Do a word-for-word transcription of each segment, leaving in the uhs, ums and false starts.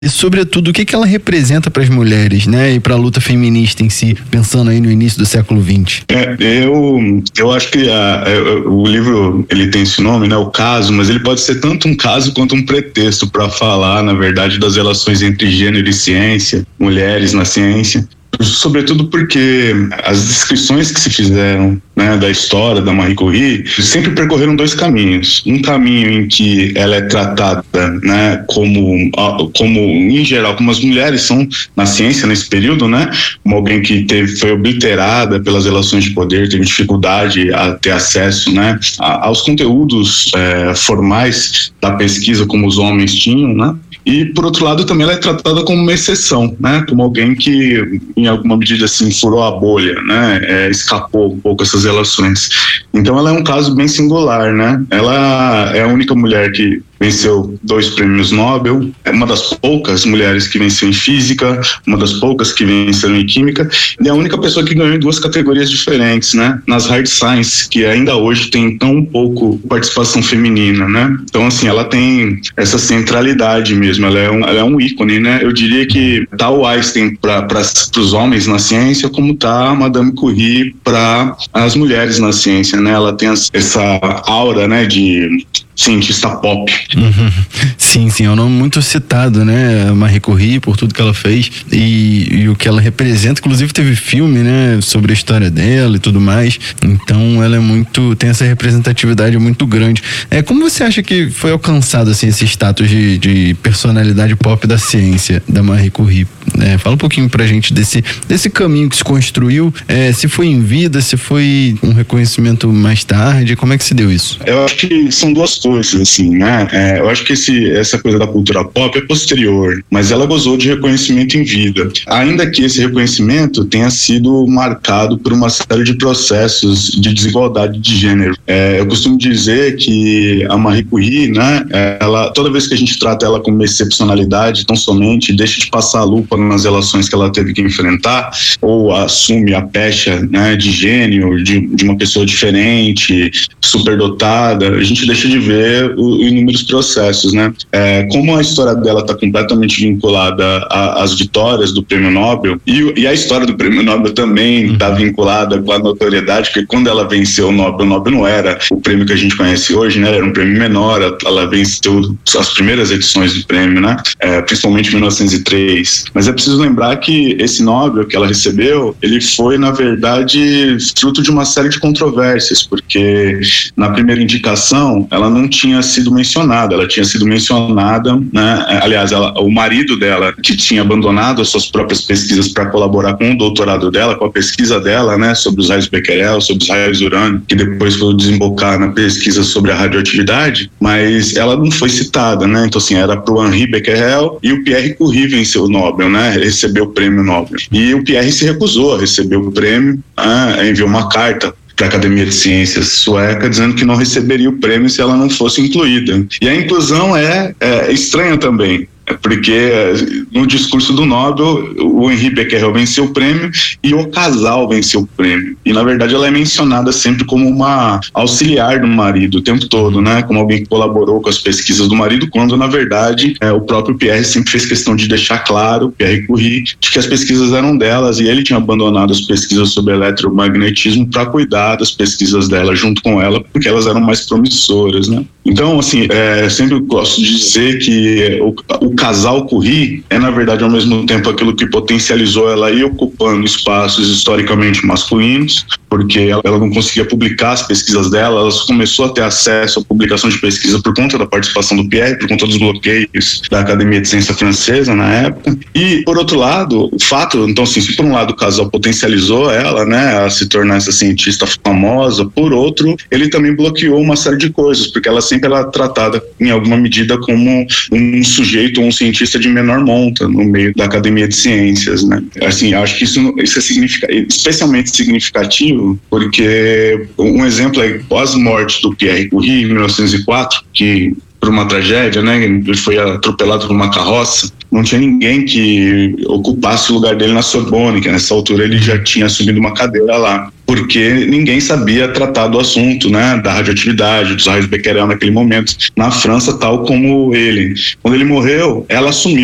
e sobretudo o que que ela representa para as mulheres, né, e para a luta feminista em si, pensando aí no início do século vinte. É, eu, eu acho que a, a, o livro, ele tem esse nome, né, o caso, mas ele pode ser tanto um caso quanto um pretexto para falar, na verdade, das relações entre gênero e ciência, mulheres na ciência. Sobretudo porque as descrições que se fizeram, né, da história da Marie Curie sempre percorreram dois caminhos. Um caminho em que ela é tratada, né, como, como em geral, como as mulheres são na ciência nesse período, né, como alguém que teve, foi obliterada pelas relações de poder, teve dificuldade a ter acesso, né, aos conteúdos é, formais da pesquisa como os homens tinham, né. E, por outro lado, também ela é tratada como uma exceção, né? Como alguém que, em alguma medida, assim, furou a bolha, né? É, escapou um pouco essas relações. Então, ela é um caso bem singular, né? Ela é a única mulher que venceu dois prêmios Nobel, é uma das poucas mulheres que venceu em física, uma das poucas que venceram em química, e é a única pessoa que ganhou em duas categorias diferentes, né? Nas hard science, que ainda hoje tem tão pouco participação feminina, né? Então, assim, ela tem essa centralidade mesmo, ela é um, ela é um ícone, né? Eu diria que tá o Einstein para os homens na ciência, como tá a Madame Curie para as mulheres na ciência, né? Ela tem essa aura, né, de cientista pop. Uhum. Sim, sim, é um nome muito citado, né? Marie Curie, por tudo que ela fez e, e o que ela representa. Inclusive teve filme, né, sobre a história dela e tudo mais. Então ela é muito, tem essa representatividade muito grande. É, como você acha que foi alcançado, assim, esse status de, de personalidade pop da ciência da Marie Curie? É, fala um pouquinho pra gente desse, desse caminho que se construiu, é, se foi em vida, se foi um reconhecimento mais tarde, como é que se deu isso? Eu acho que são duas coisas, assim, né? É, eu acho que esse, essa coisa da cultura pop é posterior, mas ela gozou de reconhecimento em vida. Ainda que esse reconhecimento tenha sido marcado por uma série de processos de desigualdade de gênero. É, eu costumo dizer que a Marie Curie, né, ela, toda vez que a gente trata ela como excepcionalidade, tão somente deixa de passar a lupa nas relações que ela teve que enfrentar, ou assume a pecha, né, de gênio, de, de uma pessoa diferente, superdotada, a gente deixa de ver os inúmeros processos, né? É, como a história dela está completamente vinculada às vitórias do Prêmio Nobel, e, e a história do Prêmio Nobel também está vinculada com a notoriedade, porque quando ela venceu o Nobel, o Nobel não era o prêmio que a gente conhece hoje, né? Era um prêmio menor, ela venceu as primeiras edições do prêmio, né? É, principalmente em mil novecentos e três. Mas é preciso lembrar que esse Nobel que ela recebeu, ele foi, na verdade, fruto de uma série de controvérsias, porque na primeira indicação, ela não tinha sido mencionada, ela tinha sido mencionada, né? Aliás, ela, o marido dela, que tinha abandonado as suas próprias pesquisas para colaborar com o doutorado dela, com a pesquisa dela, né, sobre os raios Becquerel, sobre os raios urânio, que depois foi desembocar na pesquisa sobre a radioatividade, mas ela não foi citada, né? Então, assim, era pro Henri Becquerel e o Pierre Curie venceu o Nobel, né? Recebeu o prêmio Nobel. E o Pierre se recusou a receber o prêmio, né? Enviou uma carta para a Academia de Ciências sueca, dizendo que não receberia o prêmio se ela não fosse incluída. E a inclusão é, é estranha também, porque no discurso do Nobel, o Henri Becquerel venceu o prêmio e o casal venceu o prêmio. E, na verdade, ela é mencionada sempre como uma auxiliar do marido o tempo todo, né? Como alguém que colaborou com as pesquisas do marido, quando, na verdade, é, o próprio Pierre sempre fez questão de deixar claro, Pierre Curie, de que as pesquisas eram delas e ele tinha abandonado as pesquisas sobre eletromagnetismo para cuidar das pesquisas dela junto com ela, porque elas eram mais promissoras, né? Então, assim, é, sempre gosto de dizer que o, o casal Curie é, na verdade, ao mesmo tempo aquilo que potencializou ela ir ocupando espaços historicamente masculinos, porque ela, ela não conseguia publicar as pesquisas dela, ela só começou a ter acesso à publicação de pesquisa por conta da participação do Pierre, por conta dos bloqueios da Academia de Ciência Francesa na época. E, por outro lado, o fato, então, assim, se por um lado o casal potencializou ela, né, a se tornar essa cientista famosa, por outro, ele também bloqueou uma série de coisas, porque ela sempre era tratada, em alguma medida, como um sujeito, um cientista de menor monta no meio da Academia de Ciências, né? Assim, acho que isso, isso é significa, especialmente significativo, porque um exemplo é pós-morte do Pierre Curie, em mil novecentos e quatro, que por uma tragédia, né? Ele foi atropelado por uma carroça. Não tinha ninguém que ocupasse o lugar dele na Sorbonne, que nessa altura ele já tinha assumido uma cadeira lá, porque ninguém sabia tratar do assunto, né, da radioatividade, dos raios Becquerel naquele momento, na França, tal como ele. Quando ele morreu, ela assumiu.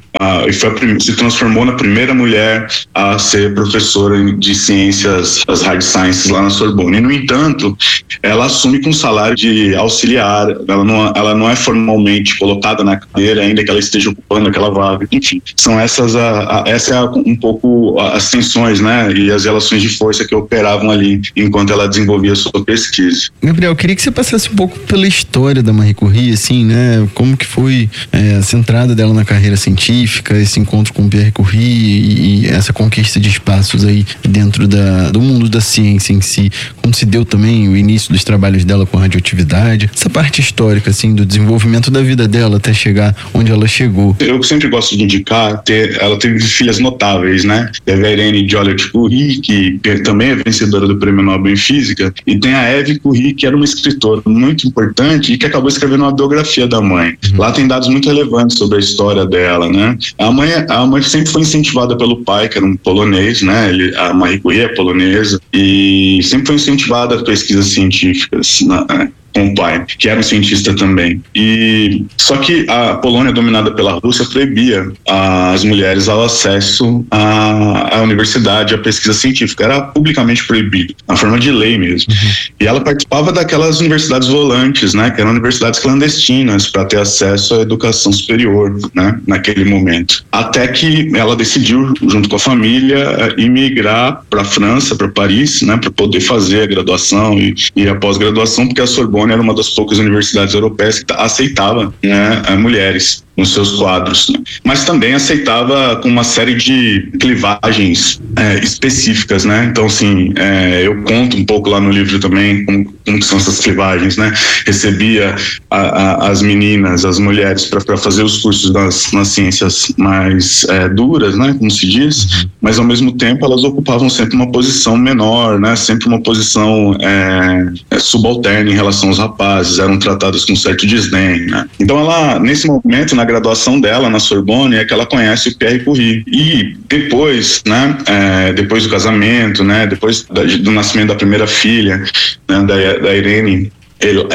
uh, e foi a, se transformou na primeira mulher a ser professora de ciências, as hard sciences lá na Sorbonne. E, no entanto, ela assume com salário de auxiliar, ela não, ela não é formalmente colocada na cadeira, ainda que ela esteja ocupando aquela vaga. Enfim, são essas a, a, essa é a, um pouco as tensões, né, e as relações de força que operavam ali enquanto ela desenvolvia a sua pesquisa. Gabriel, eu queria que você passasse um pouco pela história da Marie Curie, assim, né, como que foi é, essa entrada dela na carreira científica, esse encontro com Pierre Curie e, e essa conquista de espaços aí dentro da, do mundo da ciência em si, como se deu também o início dos trabalhos dela com radioatividade, essa parte histórica, assim, do desenvolvimento da vida dela até chegar onde ela chegou. Eu sempre gosto de indicar, ter, ela teve filhas notáveis, né? Teve a Irene Joliot Curie, que também é vencedora do Prêmio Nobel em Física, e tem a Eve Curie, que era uma escritora muito importante e que acabou escrevendo uma biografia da mãe. Uhum. Lá tem dados muito relevantes sobre a história dela, né? A mãe, a mãe sempre foi incentivada pelo pai, que era um polonês, né? Ele, a Marie Curie é polonesa, e sempre foi incentivada a pesquisas científicas, né? Com o pai, que era um cientista também. E só que a Polônia, dominada pela Rússia, proibia as mulheres ao acesso à, à universidade, à pesquisa científica. Era publicamente proibido, na forma de lei mesmo. Uhum. E ela participava daquelas universidades volantes, né, que eram universidades clandestinas para ter acesso à educação superior, né, naquele momento. Até que ela decidiu, junto com a família, emigrar para a França, para Paris, né, para poder fazer a graduação e, e a pós-graduação, porque a Sorbonne era uma das poucas universidades europeias que aceitava, né, mulheres nos seus quadros, né? Mas também aceitava com uma série de clivagens é, específicas, né? Então, assim, é, eu conto um pouco lá no livro também como, como são essas clivagens, né? Recebia a, a, as meninas, as mulheres, para fazer os cursos das, nas ciências mais é, duras, né? Como se diz, mas ao mesmo tempo elas ocupavam sempre uma posição menor, né? Sempre uma posição é, é, subalterna em relação aos rapazes, eram tratadas com certo desdém, né? Então ela, nesse momento, na graduação dela na Sorbonne, é que ela conhece o Pierre Curie. E depois, né, é, depois do casamento, né, depois da, do nascimento da primeira filha, né, da, da Irene, ele,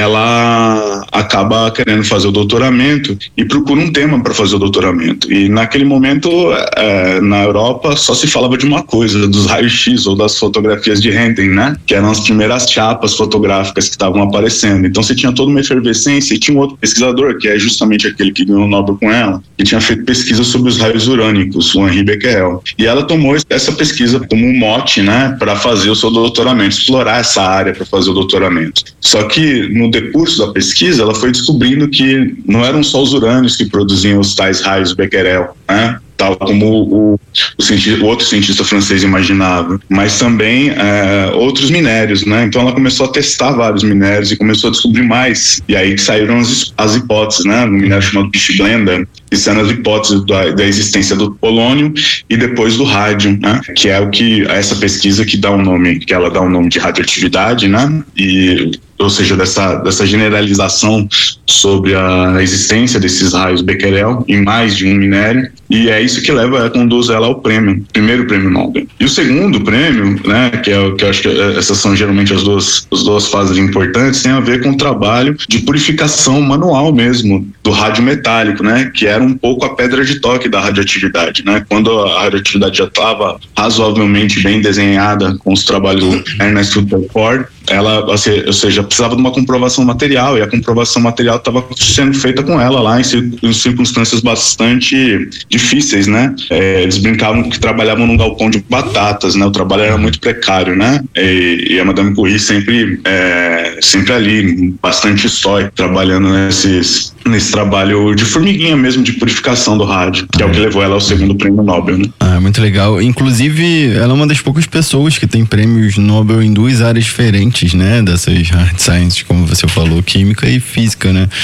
ela acaba querendo fazer o doutoramento e procura um tema para fazer o doutoramento. E naquele momento, é, na Europa, só se falava de uma coisa, dos raios-x ou das fotografias de Röntgen, né? Que eram as primeiras chapas fotográficas que estavam aparecendo. Então você tinha toda uma efervescência e tinha um outro pesquisador, que é justamente aquele que ganhou o Nobel com ela, que tinha feito pesquisa sobre os raios urânicos, o Henri Becquerel. E ela tomou essa pesquisa como um mote, né? Para fazer o seu doutoramento, explorar essa área para fazer o doutoramento. Só que no decurso da pesquisa, ela foi descobrindo que não eram só os urânios que produziam os tais raios Becquerel, né? Tal como o, o, cientista, o outro cientista francês imaginava, mas também é, outros minérios, né? Então ela começou a testar vários minérios e começou a descobrir mais. E aí que saíram as, as hipóteses, né? No minério chamado Pichblenda, que são as hipóteses da, da existência do polônio e depois do rádio, né? Que é o que essa pesquisa que dá um nome, que ela dá um nome de radioatividade, né? E ou seja, dessa, dessa generalização sobre a existência desses raios Becquerel em mais de um minério, e é isso que leva, conduz ela ao prêmio, primeiro prêmio Nobel. E o segundo prêmio, né, que, é, que eu acho que essas são geralmente as duas, as duas fases importantes, tem a ver com o trabalho de purificação manual mesmo do rádio metálico, né, que era um pouco a pedra de toque da radioatividade, né, quando a radioatividade já estava razoavelmente bem desenhada com os trabalhos do Ernest Rutherford, ela, ou seja, precisava de uma comprovação material, e a comprovação material estava sendo feita com ela lá em, em circunstâncias bastante difíceis, né? É, eles brincavam que trabalhavam num galpão de batatas, né? O trabalho era muito precário, né? E, e a Madame Curie sempre, é, sempre ali, bastante estoica, trabalhando nesses, nesse trabalho de formiguinha mesmo, de purificação do rádio, que é o que levou ela ao segundo prêmio Nobel, né? Ah, muito legal. Inclusive, ela é uma das poucas pessoas que tem prêmios Nobel em duas áreas diferentes, né? Dessas hard sciences, como você falou, química e física, né?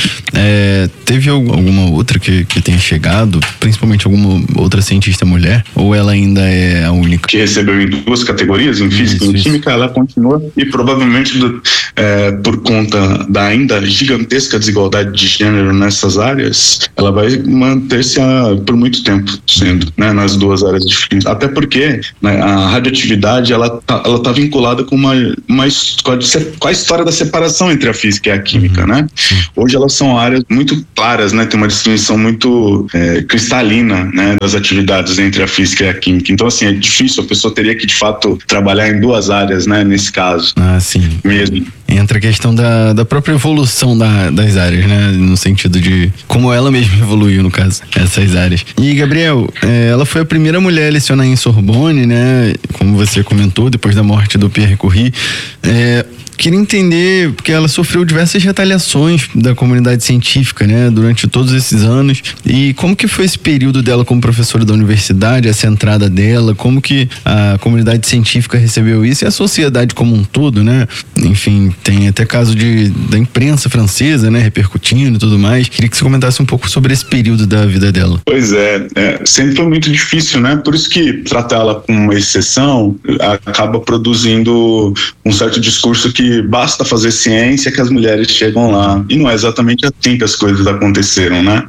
É, teve alguma outra que, que tenha chegado, principalmente alguma outra cientista mulher, ou ela ainda é a única? Que recebeu em duas categorias, em física isso, e em química, ela continua, e provavelmente do, é, por conta da ainda gigantesca desigualdade de gênero nessas áreas, ela vai manter-se a, por muito tempo sendo, né, nas duas áreas diferentes. Até porque, né, a radioatividade, ela tá, ela tá vinculada com uma, uma história com a, com a história da separação entre a física e a química, né? Hoje elas são áreas muito claras, né? Tem uma distinção muito é, cristalina, né? Das atividades entre a física e a química. Então, assim, é difícil, a pessoa teria que, de fato, trabalhar em duas áreas, né? Nesse caso. Ah, sim. Mesmo. Entra a questão da, da própria evolução da, das áreas, né? No sentido de como ela mesma evoluiu, no caso, essas áreas. E, Gabriel, é, ela foi a primeira mulher a lecionar em Sorbonne, né? Como você comentou, depois da morte do Pierre Curie. É, queria entender, porque ela sofreu diversas retaliações da comunidade científica, né? Durante todos esses anos. E como que foi esse período dela como professora da universidade, essa entrada dela? Como que a comunidade científica recebeu isso? E a sociedade como um todo, né? Enfim, tem até caso de, da imprensa francesa, né? Repercutindo e tudo mais. Queria que você comentasse um pouco sobre esse período da vida dela. Pois é, é sempre foi muito difícil, né? Por isso que tratá-la como uma exceção acaba produzindo um certo discurso que basta fazer ciência que as mulheres chegam lá. E não é exatamente assim que as coisas aconteceram, né?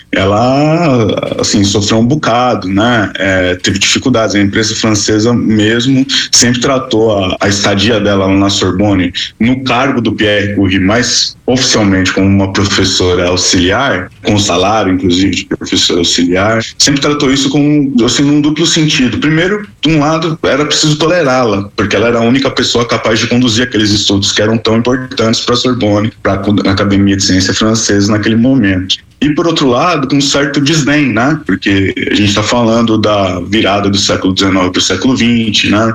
Ela, assim, sofreu um bocado, né? É, teve dificuldades. A imprensa francesa mesmo sempre tratou a, a estadia dela na Sorbonne no cargo do Pierre Curie, mas oficialmente como uma professora auxiliar, com salário, inclusive, de professora auxiliar, sempre tratou isso com, assim, num duplo sentido. Primeiro, de um lado, era preciso tolerá-la, porque ela era a única pessoa capaz de conduzir aqueles estudos que eram tão importantes para a Sorbonne, para a Academia de Ciência Francesa naquele momento. E, por outro lado, com um certo desdém, né? Porque a gente está falando da virada do século dezenove para o século vinte, né?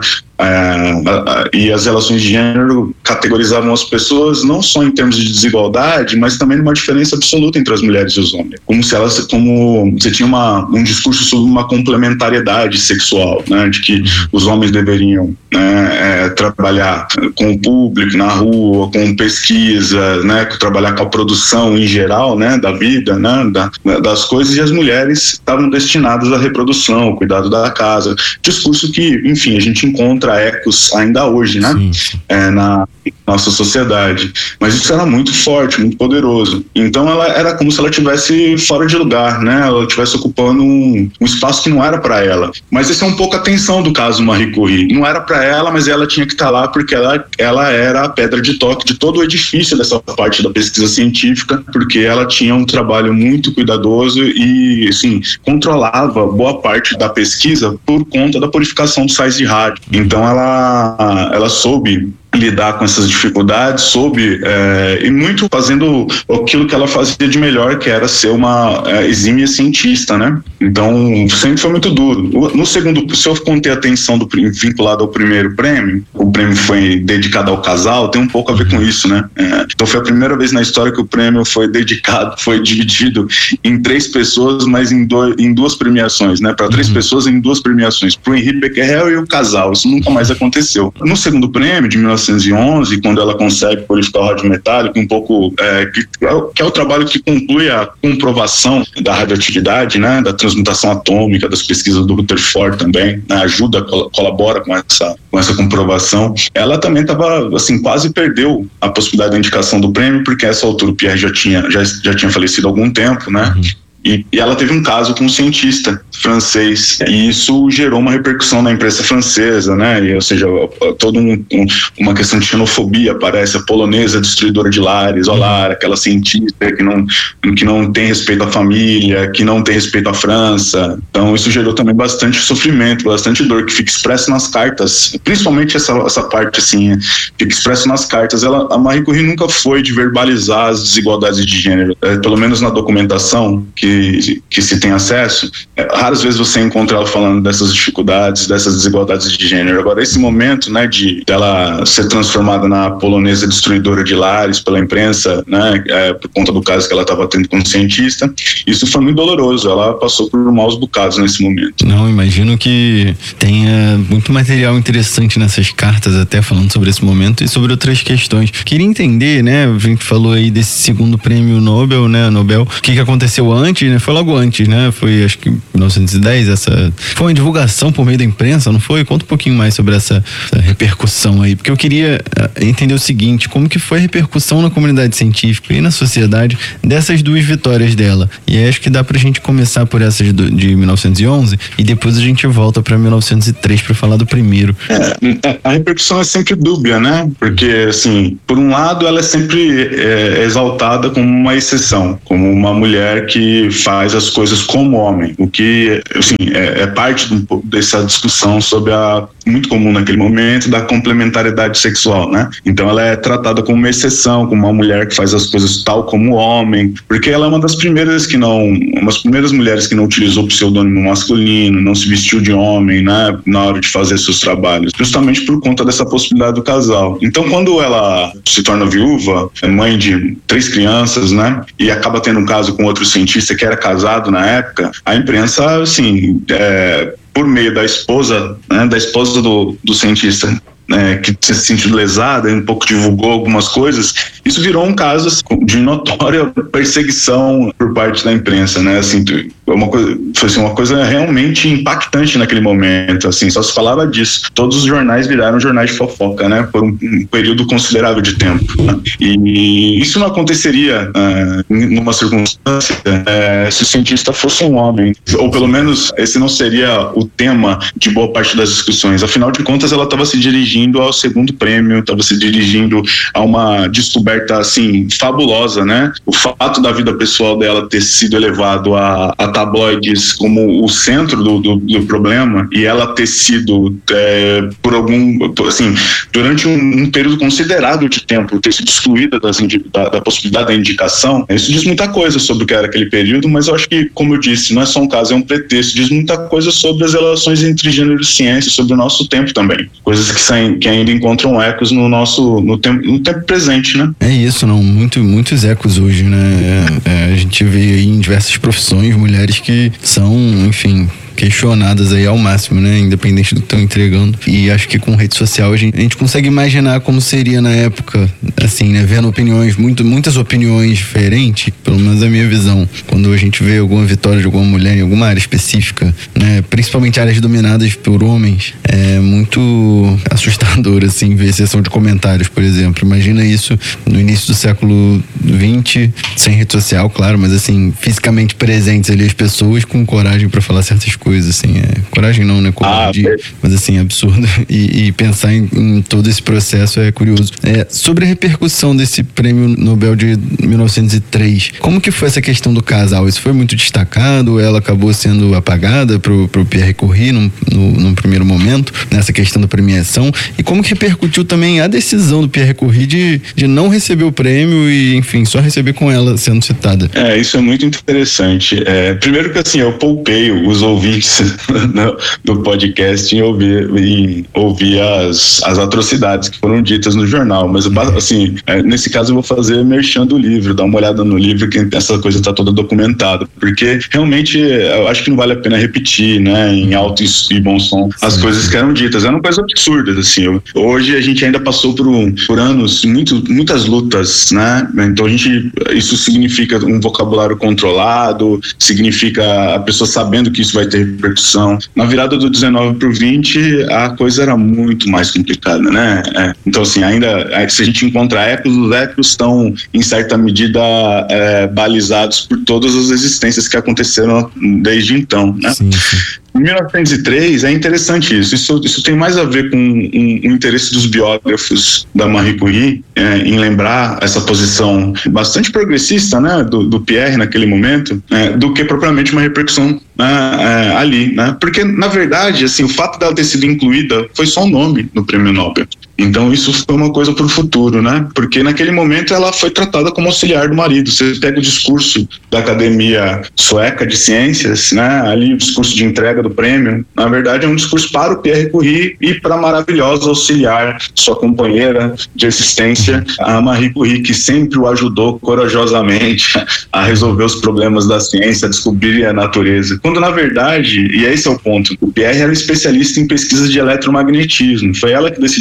É, e as relações de gênero categorizavam as pessoas não só em termos de desigualdade, mas também numa diferença absoluta entre as mulheres e os homens. Como se elas, como você tinha uma, um discurso sobre uma complementariedade sexual, né? De que os homens deveriam, né, é, trabalhar com o público na rua, com pesquisa, né? Trabalhar com a produção em geral, né? Da vida, né? Da, das coisas, e as mulheres estavam destinadas à reprodução, ao cuidado da casa. Discurso que, enfim, a gente encontra ecos ainda hoje, né? Sim, sim. É, na nossa sociedade. Mas isso era muito forte, muito poderoso. Então ela era como se ela estivesse fora de lugar, né? Ela estivesse ocupando um, um espaço que não era para ela. Mas essa é um pouco a tensão do caso Marie Curie. Não era para ela, mas ela tinha que estar lá porque ela, ela era a pedra de toque de todo o edifício dessa parte da pesquisa científica, porque ela tinha um trabalho muito cuidadoso e, assim, controlava boa parte da pesquisa por conta da purificação dos sais de rádio. Então ela, ela soube lidar com essas dificuldades, soube, é, e muito fazendo aquilo que ela fazia de melhor, que era ser uma é, exímia cientista, né? Então, sempre foi muito duro. No segundo, se eu contei a atenção do, vinculada ao primeiro prêmio, o prêmio foi dedicado ao casal, tem um pouco a ver com isso, né? É, então, foi a primeira vez na história que o prêmio foi dedicado, foi dividido em três pessoas, mas em, do, em duas premiações, né? Para três uhum. pessoas em duas premiações, para o Henri Becquerel e o casal. Isso nunca mais aconteceu. No segundo prêmio, de mil novecentos e onze, quando ela consegue purificar o rádio metálico, um pouco, é, que, que é o trabalho que conclui a comprovação da radioatividade, né, da transmutação atômica, das pesquisas do Rutherford também, né, ajuda, colabora com essa, com essa comprovação. Ela também estava, assim, quase perdeu a possibilidade da indicação do prêmio, porque a essa altura o Pierre já tinha, já, já tinha falecido há algum tempo, né? Uhum. E, e ela teve um caso com um cientista francês, e isso gerou uma repercussão na imprensa francesa, né? E, ou seja, toda um, um, uma questão de xenofobia, parece, a polonesa destruidora de lares, olá, aquela cientista que não, que não tem respeito à família, que não tem respeito à França. Então isso gerou também bastante sofrimento, bastante dor, que fica expresso nas cartas, principalmente essa, essa parte assim, fica expresso nas cartas. Ela, a Marie Curie nunca foi de verbalizar as desigualdades de gênero, é, pelo menos na documentação que que se tem acesso, é, raras vezes você encontra ela falando dessas dificuldades, dessas desigualdades de gênero. Agora, esse momento, né, de dela ser transformada na polonesa destruidora de lares pela imprensa, né, é, por conta do caso que ela estava tendo como cientista, isso foi muito doloroso. Ela passou por maus bocados nesse momento. Não, imagino que tenha muito material interessante nessas cartas, até falando sobre esse momento e sobre outras questões. Queria entender, né, a gente falou aí desse segundo prêmio Nobel, né, Nobel, o que que aconteceu antes antes, né? Foi logo antes, né? Foi, acho que, mil novecentos e dez, essa... Foi uma divulgação por meio da imprensa, não foi? Conta um pouquinho mais sobre essa, essa repercussão aí, porque eu queria uh, entender o seguinte, como que foi a repercussão na comunidade científica e na sociedade dessas duas vitórias dela. E aí acho que dá pra gente começar por essas do, de mil novecentos e onze e depois a gente volta pra mil novecentos e três pra falar do primeiro. É, a repercussão é sempre dúbia, né? Porque, assim, por um lado ela é sempre é, exaltada como uma exceção, como uma mulher que faz as coisas como homem, o que, assim, é, é parte de um pouco dessa discussão sobre a, muito comum naquele momento, da complementariedade sexual, né? Então ela é tratada como uma exceção, como uma mulher que faz as coisas tal como homem, porque ela é uma das primeiras que não, uma das primeiras mulheres que não utilizou o pseudônimo masculino, não se vestiu de homem, né, na hora de fazer seus trabalhos, justamente por conta dessa possibilidade do casal. Então, quando ela se torna viúva, é mãe de três crianças, né, e acaba tendo um caso com outro cientista que era casado na época, a imprensa, assim, é, por meio da esposa, né, da esposa do, do cientista, É, que se sentiu lesada, um pouco divulgou algumas coisas, isso virou um caso assim, de notória perseguição por parte da imprensa, né? Assim, uma coisa, foi assim, uma coisa realmente impactante naquele momento, assim, só se falava disso. Todos os jornais viraram jornais de fofoca, né? Por um, um período considerável de tempo. Né? E isso não aconteceria uh, numa circunstância uh, se o cientista fosse um homem, ou pelo menos esse não seria o tema de boa parte das discussões. Afinal de contas, ela estava se dirigindo ao segundo prêmio, estava se dirigindo a uma descoberta assim fabulosa, né? O fato da vida pessoal dela ter sido elevado a, a tabloides como o centro do, do, do problema, e ela ter sido é, por algum, assim, durante um, um período considerável de tempo, ter sido excluída das, da, da possibilidade da indicação, isso diz muita coisa sobre o que era aquele período, mas eu acho que, como eu disse, não é só um caso, é um pretexto, diz muita coisa sobre as relações entre gênero e ciência, sobre o nosso tempo também, coisas que saem que ainda encontram ecos no nosso no tempo, no tempo presente, né? É isso, não, muito, muitos ecos hoje, né? É, é, a gente vê aí em diversas profissões mulheres que são, enfim, questionadas aí ao máximo, né? Independente do que estão entregando. E acho que com rede social a gente, a gente consegue imaginar como seria na época, assim, né? Vendo opiniões, muito, muitas opiniões diferentes, pelo menos a minha visão. Quando a gente vê alguma vitória de alguma mulher em alguma área específica, né? Principalmente áreas dominadas por homens, é muito assustador, assim, ver sessão de comentários, por exemplo. Imagina isso no início do século vinte, sem rede social, claro, mas assim, fisicamente presentes ali as pessoas com coragem para falar certas coisas. Coisa assim, é, coragem não, né? Covardia, ah, mas assim, absurdo. E, e pensar em, em todo esse processo é curioso. É, sobre a repercussão desse prêmio Nobel de mil novecentos e três, como que foi essa questão do casal? Isso foi muito destacado? Ela acabou sendo apagada pro, pro Pierre Curie num, no, num primeiro momento, nessa questão da premiação? E como que repercutiu também a decisão do Pierre Curie de, de não receber o prêmio e, enfim, só receber com ela sendo citada? É, isso é muito interessante. É, primeiro que assim, eu poupei os ouvintes do podcast em ouvir, em ouvir as, as atrocidades que foram ditas no jornal, mas assim, nesse caso eu vou fazer merchan do livro, dar uma olhada no livro que essa coisa está toda documentada, porque realmente eu acho que não vale a pena repetir, né, em alto e bom som as Sim. coisas que eram ditas, eram coisas absurdas, assim. Hoje a gente ainda passou por, um, por anos, muito, muitas lutas, né, então a gente, isso significa um vocabulário controlado, significa a pessoa sabendo que isso vai ter repercussão. Na virada do dezenove para o vinte, a coisa era muito mais complicada, né? É. Então, assim, ainda, se a gente encontra ecos, os ecos estão, em certa medida, é, balizados por todas as existências que aconteceram desde então, né? Sim, sim. Em mil novecentos e três é interessante isso. Isso, isso tem mais a ver com um, um interesse dos biógrafos da Marie Curie é, em lembrar essa posição bastante progressista, né, do, do Pierre naquele momento, é, do que propriamente uma repercussão é, é, ali, né? Porque na verdade, assim, o fato dela ter sido incluída foi só um nome no Prêmio Nobel. Então isso foi uma coisa para o futuro, né? Porque naquele momento ela foi tratada como auxiliar do marido. Você pega o discurso da Academia Sueca de Ciências, né? Ali o discurso de entrega do prêmio, na verdade é um discurso para o Pierre Curie e para a maravilhosa auxiliar, sua companheira de assistência, a Marie Curie, que sempre o ajudou corajosamente a resolver os problemas da ciência, a descobrir a natureza. Quando na verdade, e esse é o ponto, o Pierre era especialista em pesquisa de eletromagnetismo. Foi ela que decidiu fazer o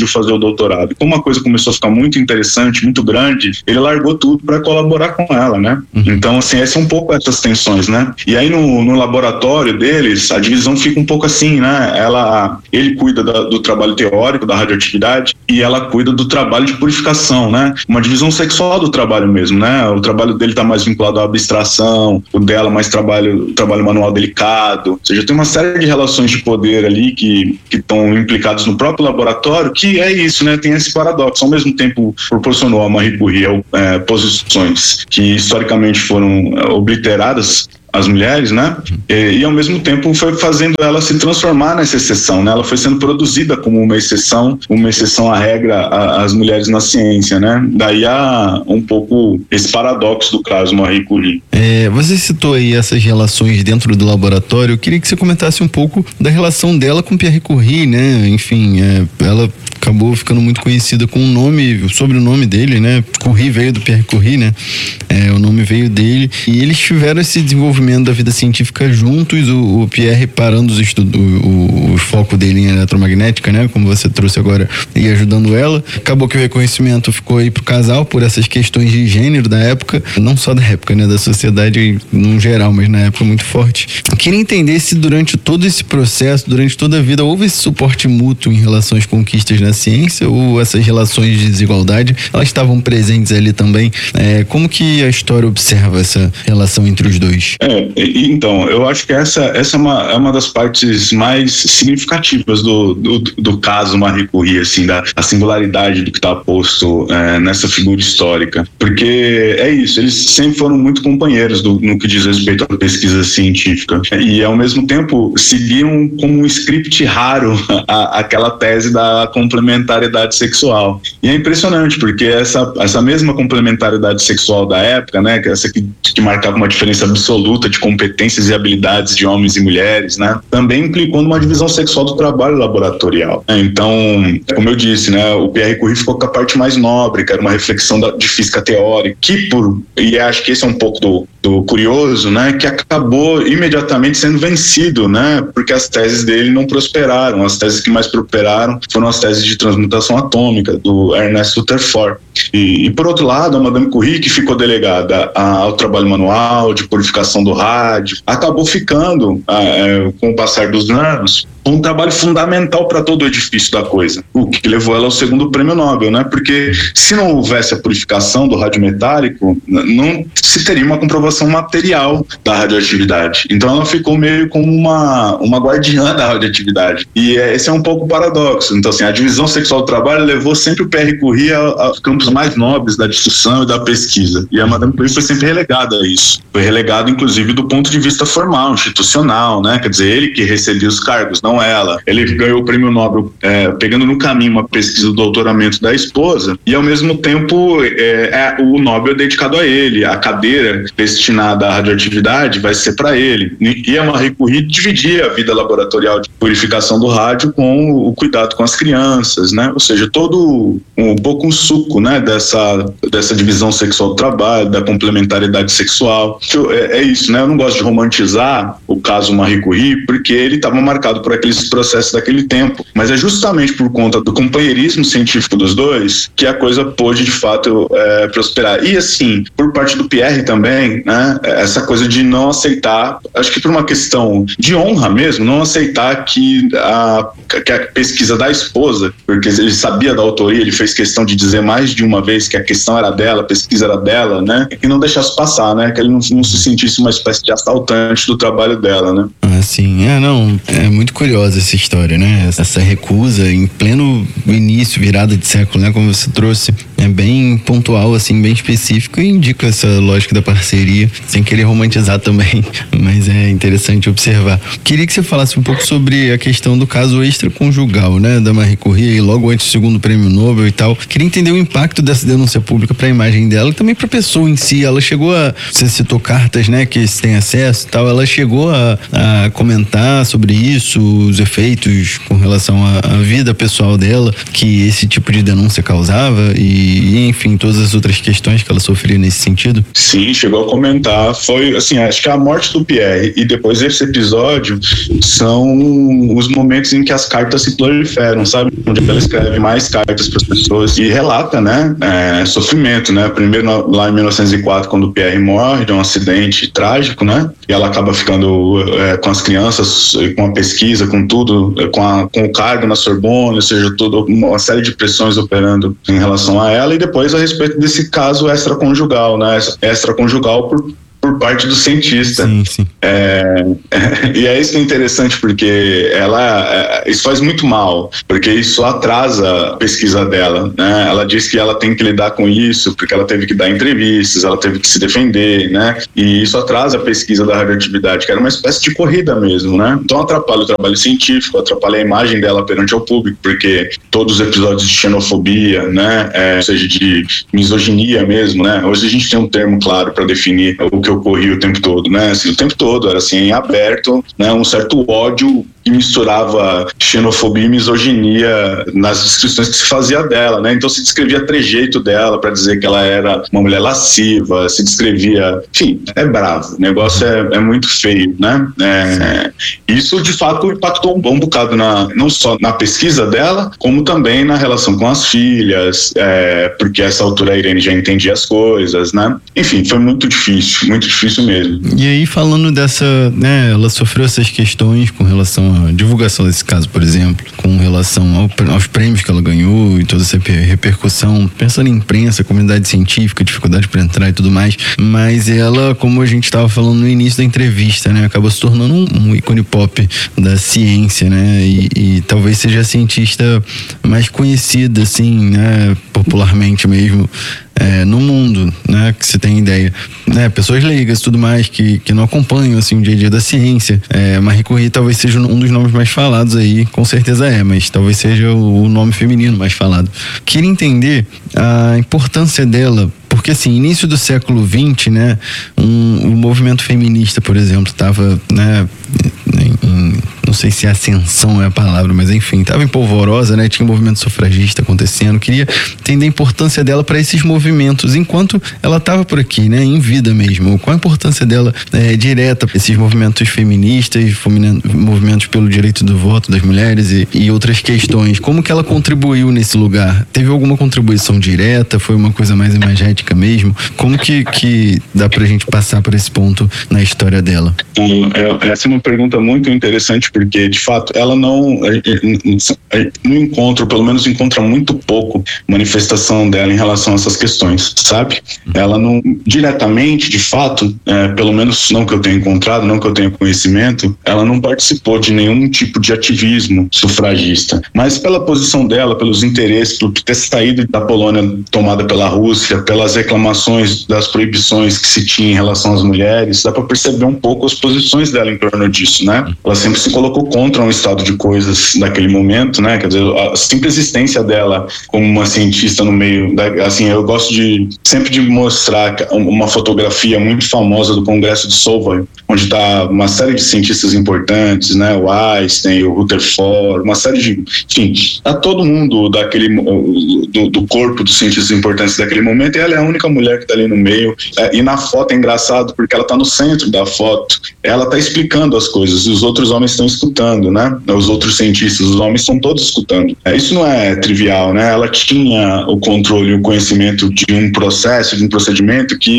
doutorado. Como a coisa começou a ficar muito interessante, muito grande, ele largou tudo para colaborar com ela, né? Uhum. Então, assim, esse é um pouco essas tensões, né? E aí no, no laboratório deles, a divisão fica um pouco assim, né? Ela, ele cuida da, do trabalho teórico, da radioatividade, e ela cuida do trabalho de purificação, né? Uma divisão sexual do trabalho mesmo, né? O trabalho dele está mais vinculado à abstração, o dela mais trabalho, trabalho manual delicado. Ou seja, tem uma série de relações de poder ali que estão implicadas no próprio laboratório, que é isso, né? Tem esse paradoxo. Ao mesmo tempo, proporcionou a Marie Curie é, posições que historicamente foram obliteradas as mulheres, né? E, e ao mesmo tempo foi fazendo ela se transformar nessa exceção, né? Ela foi sendo produzida como uma exceção, uma exceção à regra às mulheres na ciência, né? Daí há um pouco esse paradoxo do caso Marie Curie. É, você citou aí essas relações dentro do laboratório. Eu queria que você comentasse um pouco da relação dela com Pierre Curie, né? Enfim, é, ela acabou ficando muito conhecida com o nome, o sobrenome dele, né? Curie veio do Pierre Curie, né? É, o nome veio dele. E eles tiveram esse desenvolvimento da vida científica juntos, o, o Pierre parando os estudos, o, o foco dele em eletromagnética, né? Como você trouxe agora, e ajudando ela. Acabou que o reconhecimento ficou aí pro casal por essas questões de gênero da época, não só da época, né? Da sociedade no geral, mas na época muito forte. Eu queria entender se durante todo esse processo, durante toda a vida, houve esse suporte mútuo em relação às conquistas na ciência, ou essas relações de desigualdade, elas estavam presentes ali também. É, como que a história observa essa relação entre os dois? É, então, eu acho que essa, essa é, uma, é uma das partes mais significativas do, do, do caso Marie Curie, assim, da a singularidade do que está posto é, nessa figura histórica. Porque é isso, eles sempre foram muito companheiros do, no que diz respeito à pesquisa científica. E, ao mesmo tempo, seguiam como um script raro a, aquela tese da complementariedade sexual. E é impressionante, porque essa, essa mesma complementariedade sexual da época, né, que essa que, que marcava uma diferença absoluta de competências e habilidades de homens e mulheres, né, também implicou numa divisão sexual do trabalho laboratorial. Então, como eu disse, né, o Pierre Curie ficou com a parte mais nobre, que era uma reflexão da, de física teórica, que por, e acho que esse é um pouco do, do curioso, né, que acabou imediatamente sendo vencido, né, porque as teses dele não prosperaram. As teses que mais prosperaram foram as teses de transmutação atômica, do Ernest Rutherford. E, e por outro lado, a Madame Curie, que ficou delegada ao trabalho manual, de purificação do rádio, acabou ficando, é, com o passar dos anos, um trabalho fundamental para todo o edifício da coisa, o que levou ela ao segundo prêmio Nobel, né? Porque se não houvesse a purificação do rádio metálico, não se teria uma comprovação material da radioatividade. Então ela ficou meio como uma, uma guardiã da radioatividade. E é, esse é um pouco o paradoxo. Então, assim, a divisão sexual do trabalho levou sempre o Pierre Curie aos campos mais nobres da discussão e da pesquisa. E a Madame Curie foi sempre relegada a isso. Foi relegada, inclusive, do ponto de vista formal, institucional, né? Quer dizer, ele que recebia os cargos, não ela. Ele ganhou o prêmio Nobel é, pegando no caminho uma pesquisa do doutoramento da esposa, e ao mesmo tempo é, é, o Nobel é dedicado a ele. A cadeira destinada à radioatividade vai ser para ele. E a Marie Curie dividia a vida laboratorial de purificação do rádio com o cuidado com as crianças, né? Ou seja, todo um pouco um suco, né, dessa, dessa divisão sexual do trabalho, da complementariedade sexual. É, é isso, né? Eu não gosto de romantizar o caso Marie Curie, porque ele estava marcado por aqueles processos daquele tempo, mas é justamente por conta do companheirismo científico dos dois que a coisa pôde de fato é, prosperar. E assim, por parte do Pierre também, né, essa coisa de não aceitar, acho que por uma questão de honra mesmo, não aceitar que a, que a pesquisa da esposa, porque ele sabia da autoria, ele fez questão de dizer mais de uma vez que a questão era dela, a pesquisa era dela, né, e não deixasse passar, né, que ele não, não se sentisse uma espécie de assaltante do trabalho dela, né. Ah, sim, é, não, é muito curiosa essa história, né, essa recusa em pleno início, virada de século, né, como você trouxe, é bem pontual, assim, bem específico e indica essa lógica da parceria, sem querer romantizar também, mas é interessante observar. Queria que você falasse um pouco sobre a questão do caso extraconjugal, né, da Marie Curie, logo antes do segundo prêmio Nobel e tal. Queria entender o impacto dessa denúncia pública para a imagem dela e também para a pessoa em si. Ela chegou a, você citou cartas, né, que se tem acesso e tal, ela chegou a, a comentar sobre isso, os efeitos com relação à, à vida pessoal dela, que esse tipo de denúncia causava e, e, enfim, todas as outras questões que ela sofria nesse sentido? Sim, chegou a comentar. Foi, assim, acho que a morte do Pierre e depois esse episódio são são os momentos em que as cartas se proliferam, sabe? Onde ela escreve mais cartas para as pessoas e relata, né, é, sofrimento, né? Primeiro lá em mil novecentos e quatro, quando o Pierre morre de um acidente trágico, né? E ela acaba ficando é, com as crianças, com a pesquisa, com tudo, com, a, com o cargo na Sorbonne, ou seja, tudo, uma série de pressões operando em relação a ela, e depois a respeito desse caso extraconjugal, né? Extraconjugal por por parte do cientista. Sim, sim. É, e é isso que é interessante, porque ela, isso faz muito mal, porque isso atrasa a pesquisa dela, né? Ela diz que ela tem que lidar com isso, porque ela teve que dar entrevistas, ela teve que se defender, né? E isso atrasa a pesquisa da radioatividade, que era uma espécie de corrida mesmo, né? Então atrapalha o trabalho científico, atrapalha a imagem dela perante o público, porque todos os episódios de xenofobia, né? É, ou seja, de misoginia mesmo, né? Hoje a gente tem um termo claro para definir o que ocorria o tempo todo, né? Assim, o tempo todo era assim, em aberto, né? Um certo ódio que misturava xenofobia e misoginia nas descrições que se fazia dela, né? Então se descrevia trejeito dela para dizer que ela era uma mulher lasciva, se descrevia, enfim, é bravo, o negócio é, é muito feio, né? É, isso de fato impactou um bom bocado na, não só na pesquisa dela, como também na relação com as filhas, é, porque a essa altura a Irene já entendia as coisas, né? Enfim, foi muito difícil, muito difícil mesmo. E aí, falando dessa, né, ela sofreu essas questões com relação à divulgação desse caso, por exemplo, com relação ao, aos prêmios que ela ganhou e toda essa repercussão, pensando em imprensa, comunidade científica, dificuldade para entrar e tudo mais, mas ela, como a gente estava falando no início da entrevista, né, acabou se tornando um, um ícone pop da ciência, né, e, e talvez seja a cientista mais conhecida, assim, né, popularmente mesmo, É, no mundo, né, que você tem ideia, né, pessoas leigas e tudo mais que, que não acompanham assim o dia a dia da ciência. é, Marie Curie talvez seja um dos nomes mais falados aí, com certeza é, mas talvez seja o, o nome feminino mais falado. Queria entender a importância dela, porque assim, início do século vinte, né, um, o movimento feminista, por exemplo, estava, né, em, em, não sei se ascensão é a palavra, mas enfim, estava em polvorosa, né, tinha um movimento sufragista acontecendo. Queria entender a importância dela para esses movimentos, enquanto ela estava por aqui, né, em vida mesmo. Qual a importância dela é, direta para esses movimentos feministas, movimentos pelo direito do voto das mulheres e, e outras questões? Como que ela contribuiu nesse lugar? Teve alguma contribuição direta? Foi uma coisa mais imagética mesmo? Como que, que dá pra gente passar por esse ponto na história dela? Essa é uma pergunta muito interessante, porque de fato ela não no encontro, pelo menos encontra muito pouco manifestação dela em relação a essas questões, sabe? Ela não diretamente, de fato, é, pelo menos não que eu tenha encontrado, não que eu tenha conhecimento, ela não participou de nenhum tipo de ativismo sufragista, mas pela posição dela, pelos interesses, por ter saído da Polônia tomada pela Rússia, pelas reclamações das proibições que se tinha em relação às mulheres, dá para perceber um pouco as posições dela em torno disso, né? Ela sempre se colocou contra um estado de coisas naquele momento, né? Quer dizer, a simples existência dela como uma cientista no meio da, assim, eu gosto de sempre de mostrar uma fotografia muito famosa do Congresso de Solvay, onde está uma série de cientistas importantes, né? O Einstein, o Rutherford, uma série de, enfim, tá todo mundo daquele do, do corpo dos cientistas importantes daquele momento, e ela é a única mulher que está ali no meio. É, e na foto é engraçado porque ela está no centro da foto, ela está explicando as coisas e os outros homens estão escutando, né? Os outros cientistas, os homens estão todos escutando. É, isso não é trivial, né? Ela tinha o controle e o conhecimento de um processo, de um procedimento que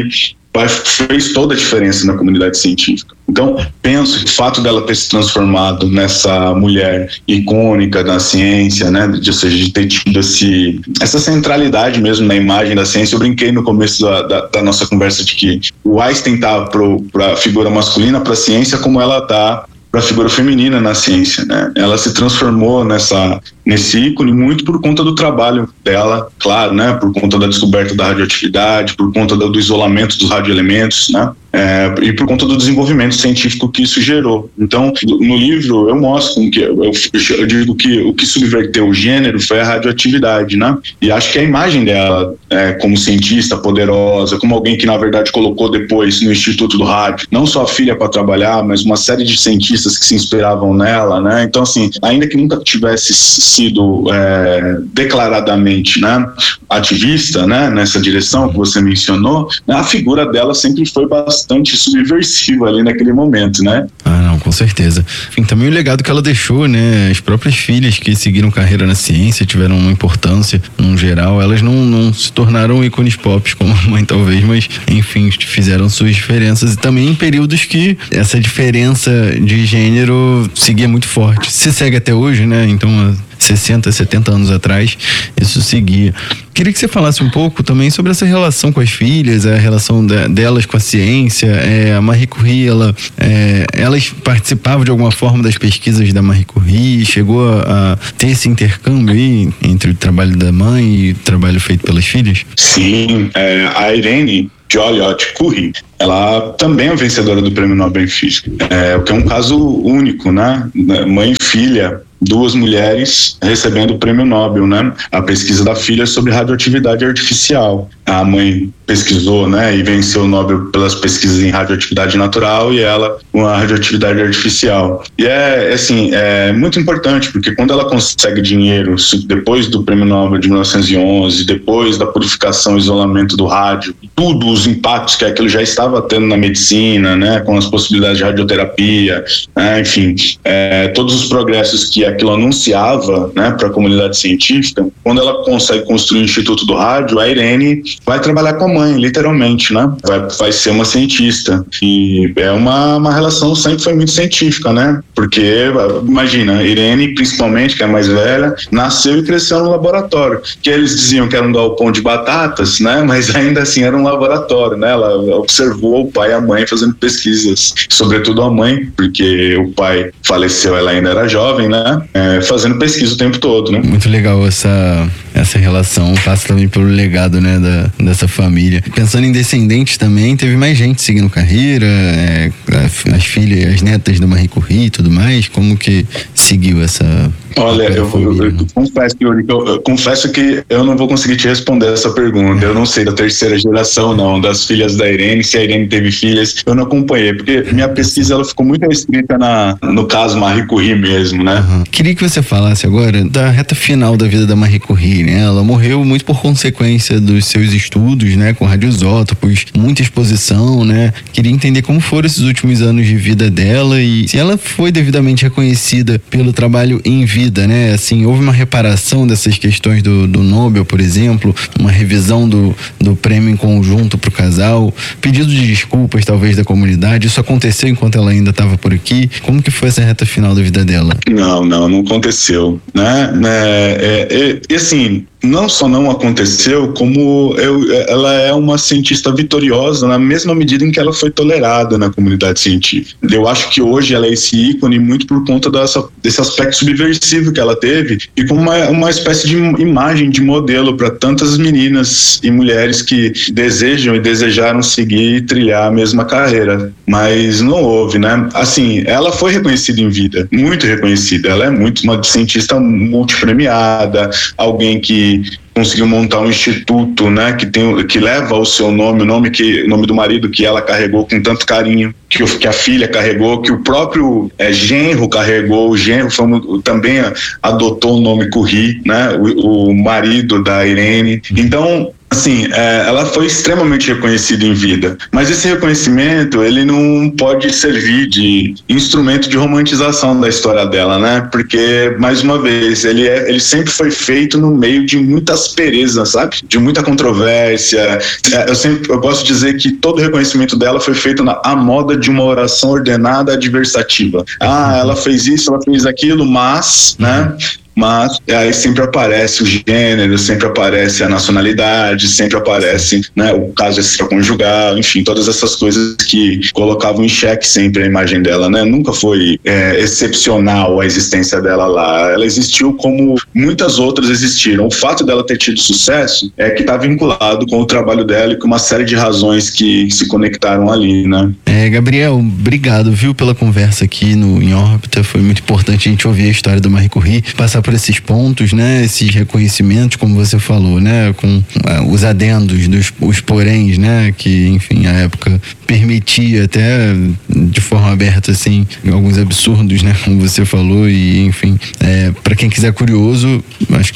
fez toda a diferença na comunidade científica. Então, penso que o fato dela ter se transformado nessa mulher icônica da ciência, né, de, ou seja, de ter tido esse, essa centralidade mesmo na imagem da ciência. Eu brinquei no começo da, da, da nossa conversa de que o Einstein tá para a figura masculina, para a ciência, como ela tá para a figura feminina na ciência, né? Ela se transformou nessa, nesse ícone muito por conta do trabalho dela, claro, né? Por conta da descoberta da radioatividade, por conta do, do isolamento dos radioelementos, né? É, e por conta do desenvolvimento científico que isso gerou. Então, no livro eu mostro que eu, eu digo que o que subverteu o gênero foi a radioatividade, né? E acho que a imagem dela é, como cientista poderosa, como alguém que na verdade colocou depois no Instituto do Rádio não só a filha para trabalhar, mas uma série de cientistas que se inspiravam nela, né? Então, assim, ainda que nunca tivesse sido é, declaradamente, né, ativista, né, nessa direção que você mencionou, a figura dela sempre foi bastante subversiva ali naquele momento, né? Ah, não, com certeza. Enfim, também o legado que ela deixou, né? As próprias filhas que seguiram carreira na ciência tiveram uma importância, no geral, elas não, não se tornaram ícones pop como a mãe talvez, mas enfim, fizeram suas diferenças e também em períodos que essa diferença de gênero seguia muito forte. Se segue até hoje, né? Então, sessenta, setenta anos atrás, isso seguia. Queria que você falasse um pouco também sobre essa relação com as filhas, a relação de, delas com a ciência. É, a Marie Curie, ela, é, elas participavam de alguma forma das pesquisas da Marie Curie, chegou a, a ter esse intercâmbio aí entre o trabalho da mãe e o trabalho feito pelas filhas? Sim, é, a Irene Joliot Curie, ela também é vencedora do Prêmio Nobel em Física, é, o que é um caso único, né? Mãe e filha, duas mulheres recebendo o Prêmio Nobel, né? A pesquisa da filha sobre radioatividade artificial. A mãe pesquisou, né, e venceu o Nobel pelas pesquisas em radioatividade natural e ela com a radioatividade artificial. E é, assim, é muito importante, porque quando ela consegue dinheiro, depois do Prêmio Nobel de mil novecentos e onze, depois da purificação e isolamento do rádio, tudo os impactos que aquilo já estava tendo na medicina, né, com as possibilidades de radioterapia, né, enfim, é, todos os progressos que aquilo anunciava, né, para a comunidade científica, quando ela consegue construir o Instituto do Rádio, a Irene vai trabalhar com a mãe, literalmente, né? Vai, vai ser uma cientista. E é uma, uma relação, sempre foi muito científica, né? Porque, imagina, a Irene, principalmente, que é a mais velha, nasceu e cresceu no laboratório. Que eles diziam que era um galpão de batatas, né? Mas ainda assim era um laboratório, né? Ela observou o pai e a mãe fazendo pesquisas, sobretudo a mãe, porque o pai faleceu, ela ainda era jovem, né? É, fazendo pesquisa o tempo todo, né? Muito legal essa, essa relação, passa também pelo legado, né, da, dessa família. Pensando em descendentes também, teve mais gente seguindo carreira, é, as filhas, as netas da Marie Curie e tudo mais, como que seguiu essa... Olha, eu, eu, eu, confesso, eu, eu confesso que eu não vou conseguir te responder essa pergunta. Eu não sei da terceira geração, não, das filhas da Irene, se a Irene teve filhas, eu não acompanhei, porque minha pesquisa ela ficou muito restrita na, no caso Marie Curie mesmo, né? Uhum. Queria que você falasse agora da reta final da vida da Marie Curie, né? Ela morreu muito por consequência dos seus estudos, né, com radioisótopos, muita exposição, né? Queria entender como foram esses últimos anos de vida dela e se ela foi devidamente reconhecida pelo trabalho em vida, né? Assim, houve uma reparação dessas questões do, do Nobel, por exemplo, uma revisão do, do prêmio em conjunto para o casal, pedido de desculpas talvez da comunidade. Isso aconteceu enquanto ela ainda estava por aqui? Como que foi essa reta final da vida dela? Não, não, não aconteceu, né? É, é, é, e assim, não só não aconteceu, como eu, ela é uma cientista vitoriosa na mesma medida em que ela foi tolerada na comunidade científica. Eu acho que hoje ela é esse ícone muito por conta dessa, desse aspecto subversivo que ela teve e como uma, uma espécie de imagem, de modelo para tantas meninas e mulheres que desejam e desejaram seguir e trilhar a mesma carreira. Mas não houve, né? Assim, ela foi reconhecida em vida, muito reconhecida. Ela é muito uma cientista multipremiada, alguém que conseguiu montar um instituto, né, que tem, que leva o seu nome, o nome que, o nome do marido que ela carregou com tanto carinho, que, que a filha carregou, que o próprio é, genro carregou, o genro foi, também adotou o nome Curie, né, o, o marido da Irene. Então, assim, é, ela foi extremamente reconhecida em vida, mas esse reconhecimento, ele não pode servir de instrumento de romantização da história dela, né? Porque, mais uma vez, ele, é, ele sempre foi feito no meio de muita aspereza, sabe? De muita controvérsia. É, eu sempre eu posso dizer que todo o reconhecimento dela foi feito na à moda de uma oração ordenada adversativa. Ah, ela fez isso, ela fez aquilo, mas, né? Mas aí sempre aparece o gênero, sempre aparece a nacionalidade, sempre aparece, né, o caso extraconjugal, enfim, todas essas coisas que colocavam em xeque sempre a imagem dela, né? Nunca foi é, excepcional a existência dela lá. Ela existiu como muitas outras existiram. O fato dela ter tido sucesso é que está vinculado com o trabalho dela e com uma série de razões que se conectaram ali, né? É, Gabriel, obrigado, viu, pela conversa aqui no Em Órbita. Foi muito importante a gente ouvir a história da Marie Curie, passar por esses pontos, né, esses reconhecimentos, como você falou, né, com uh, os adendos, dos, os poréns, né, que, enfim, a época permitia até de forma aberta, assim, alguns absurdos, né, como você falou, e, enfim, é, para quem quiser curioso, acho que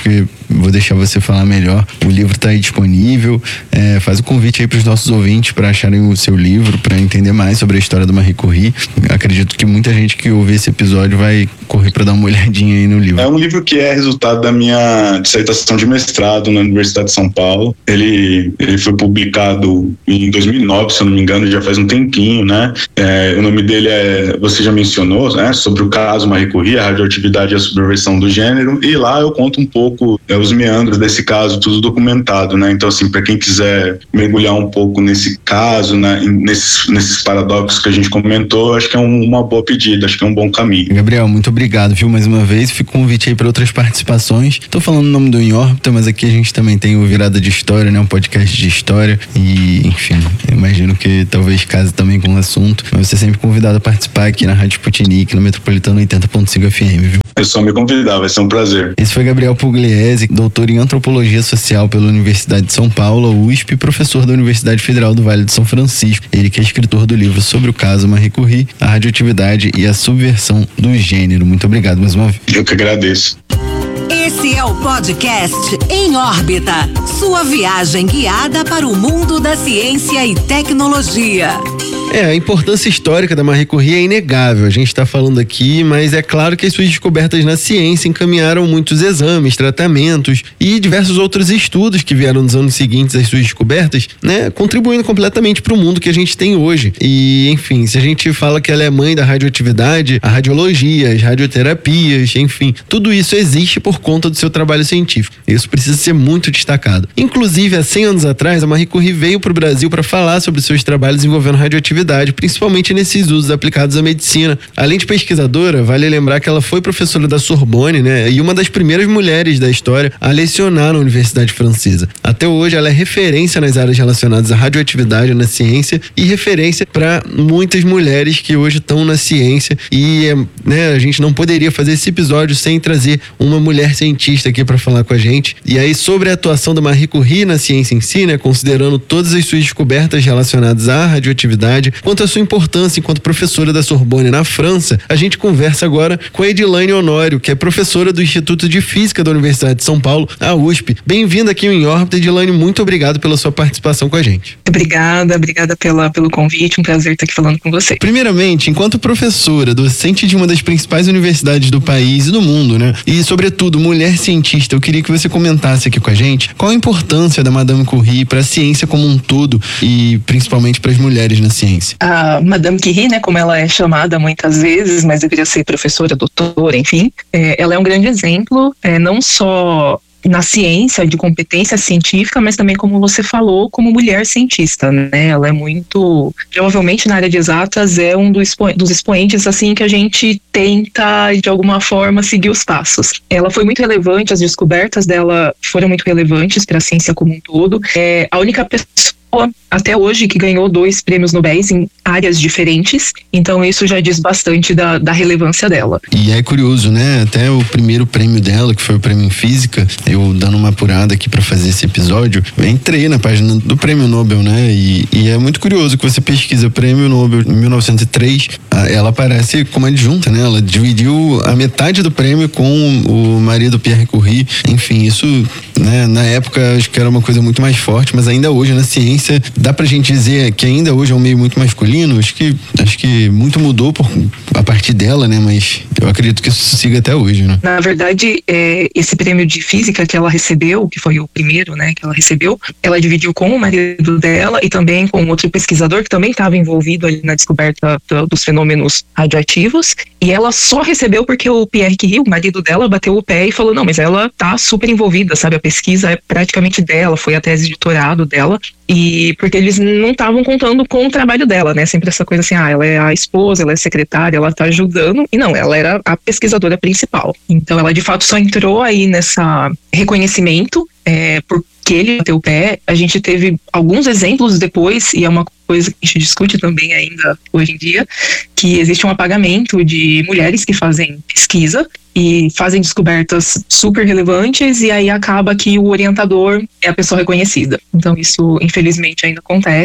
vou deixar você falar melhor. O livro está aí disponível. É, faz o convite aí para os nossos ouvintes para acharem o seu livro, para entender mais sobre a história da Marie Curie. Acredito que muita gente que ouvir esse episódio vai correr para dar uma olhadinha aí no livro. É um livro que é resultado da minha dissertação de mestrado na Universidade de São Paulo. Ele, ele foi publicado em dois mil e nove, se eu não me engano, já faz um tempinho, né? É, o nome dele é, você já mencionou, né? Sobre o caso Marie Curie, a radioatividade e a subversão do gênero. E lá eu conto um pouco é, os meandros desse caso, tudo documentado, né? Então, assim, para quem quiser mergulhar um pouco nesse caso, né? nesses, nesses paradoxos que a gente comentou, acho que é um, uma boa pedida, acho que é um bom caminho. Gabriel, muito obrigado, viu, mais uma vez. Fica um convite aí para outras participações. Tô falando o nome do Em Órbita, mas aqui a gente também tem o Virada de História, né? Um podcast de história e, enfim, eu imagino que talvez case também com o assunto, mas você é sempre convidado a participar aqui na Rádio Sputnik, no Metropolitano oitenta ponto cinco F M, viu? É só me convidar, vai ser um prazer. Esse foi Gabriel Pugliese, doutor em Antropologia Social pela Universidade de São Paulo, U S P, e professor da Universidade Federal do Vale de São Francisco. Ele que é escritor do livro sobre o caso Marie Curie, a radioatividade e a subversão do gênero. Muito obrigado mais uma vez. Eu que agradeço. Esse é o podcast Em Órbita, sua viagem guiada para o mundo da ciência e tecnologia. É, a importância histórica da Marie Curie é inegável, a gente está falando aqui, mas é claro que as suas descobertas na ciência encaminharam muitos exames, tratamentos e diversos outros estudos que vieram nos anos seguintes às suas descobertas, né, contribuindo completamente para o mundo que a gente tem hoje. E, enfim, se a gente fala que ela é mãe da radioatividade, a radiologia, as radioterapias, enfim, tudo isso existe por conta do seu trabalho científico. Isso precisa ser muito destacado. Inclusive, há cem anos atrás, a Marie Curie veio para o Brasil para falar sobre seus trabalhos envolvendo radioatividade, principalmente nesses usos aplicados à medicina. Além de pesquisadora, vale lembrar que ela foi professora da Sorbonne, né, e uma das primeiras mulheres da história a lecionar na Universidade Francesa. Até hoje, ela é referência nas áreas relacionadas à radioatividade na ciência e referência para muitas mulheres que hoje estão na ciência e, né, a gente não poderia fazer esse episódio sem trazer uma mulher cientista aqui para falar com a gente. E aí, sobre a atuação da Marie Curie na ciência em si, né, considerando todas as suas descobertas relacionadas à radioatividade, quanto à sua importância enquanto professora da Sorbonne na França, a gente conversa agora com a Edilane Honório, que é professora do Instituto de Física da Universidade de São Paulo, a U S P. Bem-vinda aqui ao Em Órbita, Edilane, muito obrigado pela sua participação com a gente. Obrigada, obrigada pela, pelo convite, um prazer estar aqui falando com você. Primeiramente, enquanto professora, docente de uma das principais universidades do país e do mundo, né, e sobretudo mulher cientista, eu queria que você comentasse aqui com a gente qual a importância da Madame Curie para a ciência como um todo e principalmente para as mulheres na ciência. A Madame Curie, né, como ela é chamada muitas vezes, mas deveria ser professora, doutora, enfim, é, ela é um grande exemplo, é, não só na ciência, de competência científica, mas também, como você falou, como mulher cientista, né? Ela é muito, provavelmente na área de exatas, é um dos, expo- dos expoentes, assim, que a gente tenta, de alguma forma, seguir os passos. Ela foi muito relevante, as descobertas dela foram muito relevantes para a ciência como um todo. É a única pessoa até hoje que ganhou dois prêmios Nobel em áreas diferentes, então isso já diz bastante da, da relevância dela. E é curioso, né? Até o primeiro prêmio dela, que foi o prêmio em física, eu dando uma apurada aqui para fazer esse episódio, eu entrei na página do prêmio Nobel, né? E, e é muito curioso que você pesquisa o prêmio Nobel em mil novecentos e três, ela aparece como adjunta, né? Ela dividiu a metade do prêmio com o marido Pierre Curie. Enfim, isso, né, na época acho que era uma coisa muito mais forte, mas ainda hoje na ciência dá pra gente dizer que ainda hoje é um meio muito masculino. Acho que, acho que muito mudou por, a partir dela, né? Mas eu acredito que isso siga até hoje, né? Na verdade, é, esse prêmio de física que ela recebeu, que foi o primeiro, né, que ela recebeu, ela dividiu com o marido dela e também com outro pesquisador que também estava envolvido ali na descoberta do, dos fenômenos radioativos. E ela só recebeu porque o Pierre Curie, o marido dela, bateu o pé e falou, não, mas ela tá super envolvida, sabe? A pesquisa é praticamente dela, foi a tese de doutorado dela. E porque eles não estavam contando com o trabalho dela, né? Sempre essa coisa assim, ah, ela é a esposa, ela é secretária, ela tá ajudando. E não, ela era a pesquisadora principal. Então ela de fato só entrou aí nessa reconhecimento, é, porque ele bateu o pé. A gente teve alguns exemplos depois, e é uma coisa que a gente discute também ainda hoje em dia, que existe um apagamento de mulheres que fazem pesquisa e fazem descobertas super relevantes, e aí acaba que o orientador é a pessoa reconhecida. Então isso, infelizmente, ainda acontece.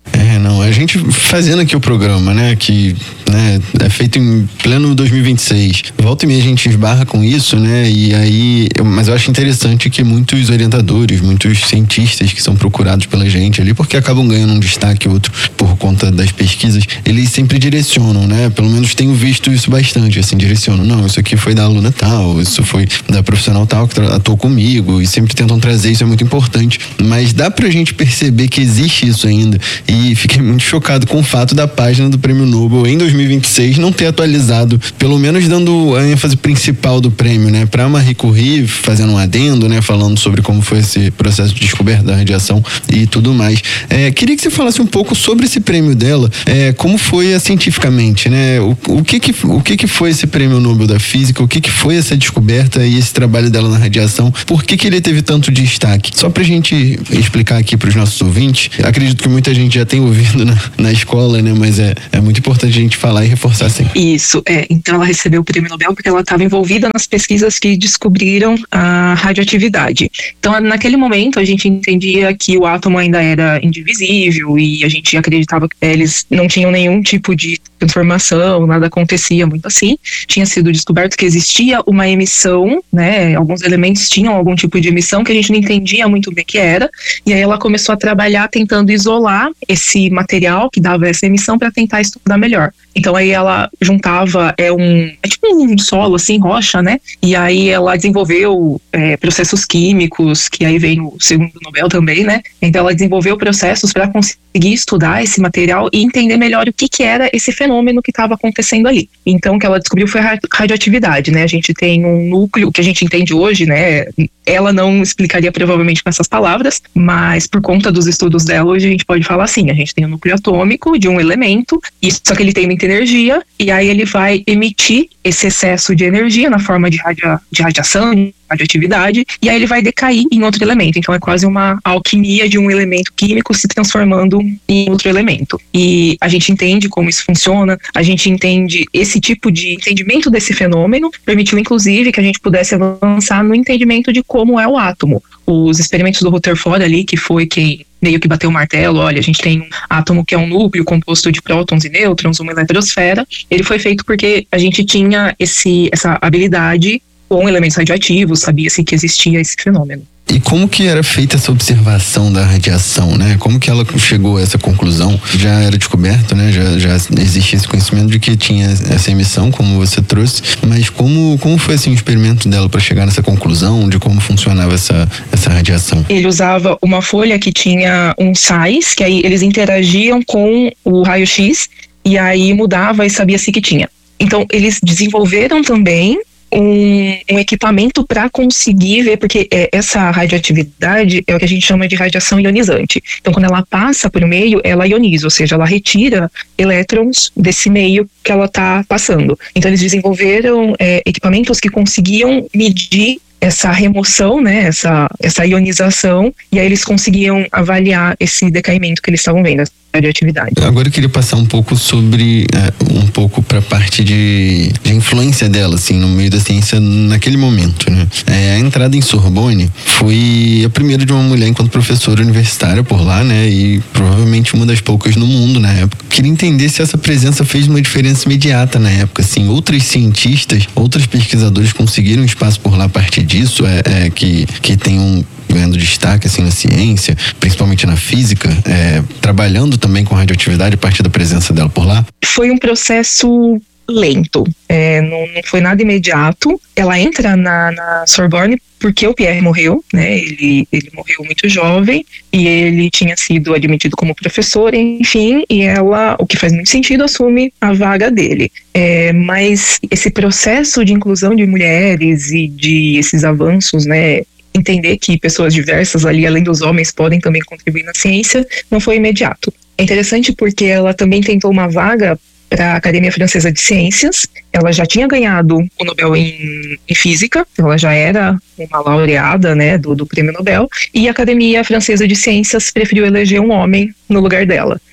É, não, a gente fazendo aqui o programa, né, que né, é feito em pleno dois mil e vinte e seis, volta e meia a gente esbarra com isso, né, e aí, mas eu acho interessante que muitos orientadores, muitos cientistas que são procurados pela gente ali, porque acabam ganhando um destaque ou outro por conta das pesquisas, eles sempre direcionam, né, pelo menos tenho visto isso bastante, assim, direcionam, não, isso aqui foi da aluna tal, isso foi da profissional tal que atuou comigo, e sempre tentam trazer, isso é muito importante, mas dá pra gente perceber que existe isso ainda, e fiquei muito chocado com o fato da página do Prêmio Nobel em dois mil e vinte e seis não ter atualizado, pelo menos dando a ênfase principal do prêmio, né, para Marie Curie, fazendo um adendo, né, falando sobre como foi esse processo de descoberta da radiação e tudo mais. É, queria que você falasse um pouco sobre esse prêmio dela, é, como foi cientificamente, né, o, o, que que, o que que foi esse Prêmio Nobel da Física, o que que foi essa descoberta e esse trabalho dela na radiação, por que que ele teve tanto destaque? Só pra gente explicar aqui para os nossos ouvintes, acredito que muita gente já tem ouvido na, na escola, né? Mas é, é muito importante a gente falar e reforçar assim. Isso, é. Então ela recebeu o Prêmio Nobel porque ela estava envolvida nas pesquisas que descobriram a radioatividade. Então naquele momento a gente entendia que o átomo ainda era indivisível e a gente acreditava que eles não tinham nenhum tipo de transformação, nada acontecia muito assim. Tinha sido descoberto que existia uma emissão, né? Alguns elementos tinham algum tipo de emissão que a gente não entendia muito bem o que era. E aí ela começou a trabalhar tentando isolar esse material que dava essa emissão para tentar estudar melhor. Então aí ela juntava, é um é tipo um solo assim, rocha, né? E aí ela desenvolveu é, processos químicos, que aí vem o segundo Nobel também, né? Então ela desenvolveu processos para conseguir estudar esse material e entender melhor o que que era esse fenômeno que estava acontecendo ali. Então o que ela descobriu foi a radioatividade, né? A gente tem um núcleo, que a gente entende hoje, né? Ela não explicaria provavelmente com essas palavras, mas por conta dos estudos dela, hoje a gente pode falar assim, a gente tem um núcleo atômico de um elemento, e só que ele tem muita energia, e aí ele vai emitir esse excesso de energia na forma de, radia, de radiação, de radioatividade, e aí ele vai decair em outro elemento. Então é quase uma alquimia de um elemento químico se transformando em outro elemento. E a gente entende como isso funciona, a gente entende esse tipo de entendimento desse fenômeno, permitiu inclusive que a gente pudesse avançar no entendimento de como é o átomo. Os experimentos do Rutherford ali, que foi quem meio que bateu o martelo, olha, a gente tem um átomo que é um núcleo composto de prótons e nêutrons, uma eletrosfera, ele foi feito porque a gente tinha esse, essa habilidade com elementos radioativos, sabia-se que existia esse fenômeno. E como que era feita essa observação da radiação, né? Como que ela chegou a essa conclusão? Já era descoberto, né? Já, já existia esse conhecimento de que tinha essa emissão, como você trouxe, mas como, como foi assim, o experimento dela para chegar nessa conclusão de como funcionava essa, essa radiação? Ele usava uma folha que tinha uns sais, que aí eles interagiam com o raio-x e aí mudava e sabia-se que tinha. Então eles desenvolveram também Um, um equipamento para conseguir ver, porque é, essa radioatividade é o que a gente chama de radiação ionizante. Então, quando ela passa por meio, ela ioniza, ou seja, ela retira elétrons desse meio que ela está passando. Então, eles desenvolveram é, equipamentos que conseguiam medir essa remoção, né, essa, essa ionização, e aí eles conseguiam avaliar esse decaimento que eles estavam vendo, essa radioatividade. Agora eu queria passar um pouco sobre, é, um pouco para a parte de, de influência dela, assim, no meio da ciência naquele momento, né. É, a entrada em Sorbonne foi a primeira de uma mulher enquanto professora universitária por lá, né, e provavelmente uma das poucas no mundo na época. Queria entender se essa presença fez uma diferença imediata na época, assim, outros cientistas, outros pesquisadores conseguiram espaço por lá a partir disso, é, é que, que tem um ganhando destaque assim na ciência, principalmente na física, é, trabalhando também com radioatividade a partir da presença dela por lá? Foi um processo lento, é, não, não foi nada imediato. Ela entra na, na Sorbonne porque o Pierre morreu, né? Ele, ele morreu muito jovem e ele tinha sido admitido como professor, enfim, e ela, o que faz muito sentido, assume a vaga dele. É, mas esse processo de inclusão de mulheres e de esses avanços, né? Entender que pessoas diversas ali, além dos homens, podem também contribuir na ciência, não foi imediato. É interessante porque ela também tentou uma vaga para a Academia Francesa de Ciências. Ela já tinha ganhado o Nobel em, em Física, ela já era uma laureada, né, do, do Prêmio Nobel, e a Academia Francesa de Ciências preferiu eleger um homem no lugar dela.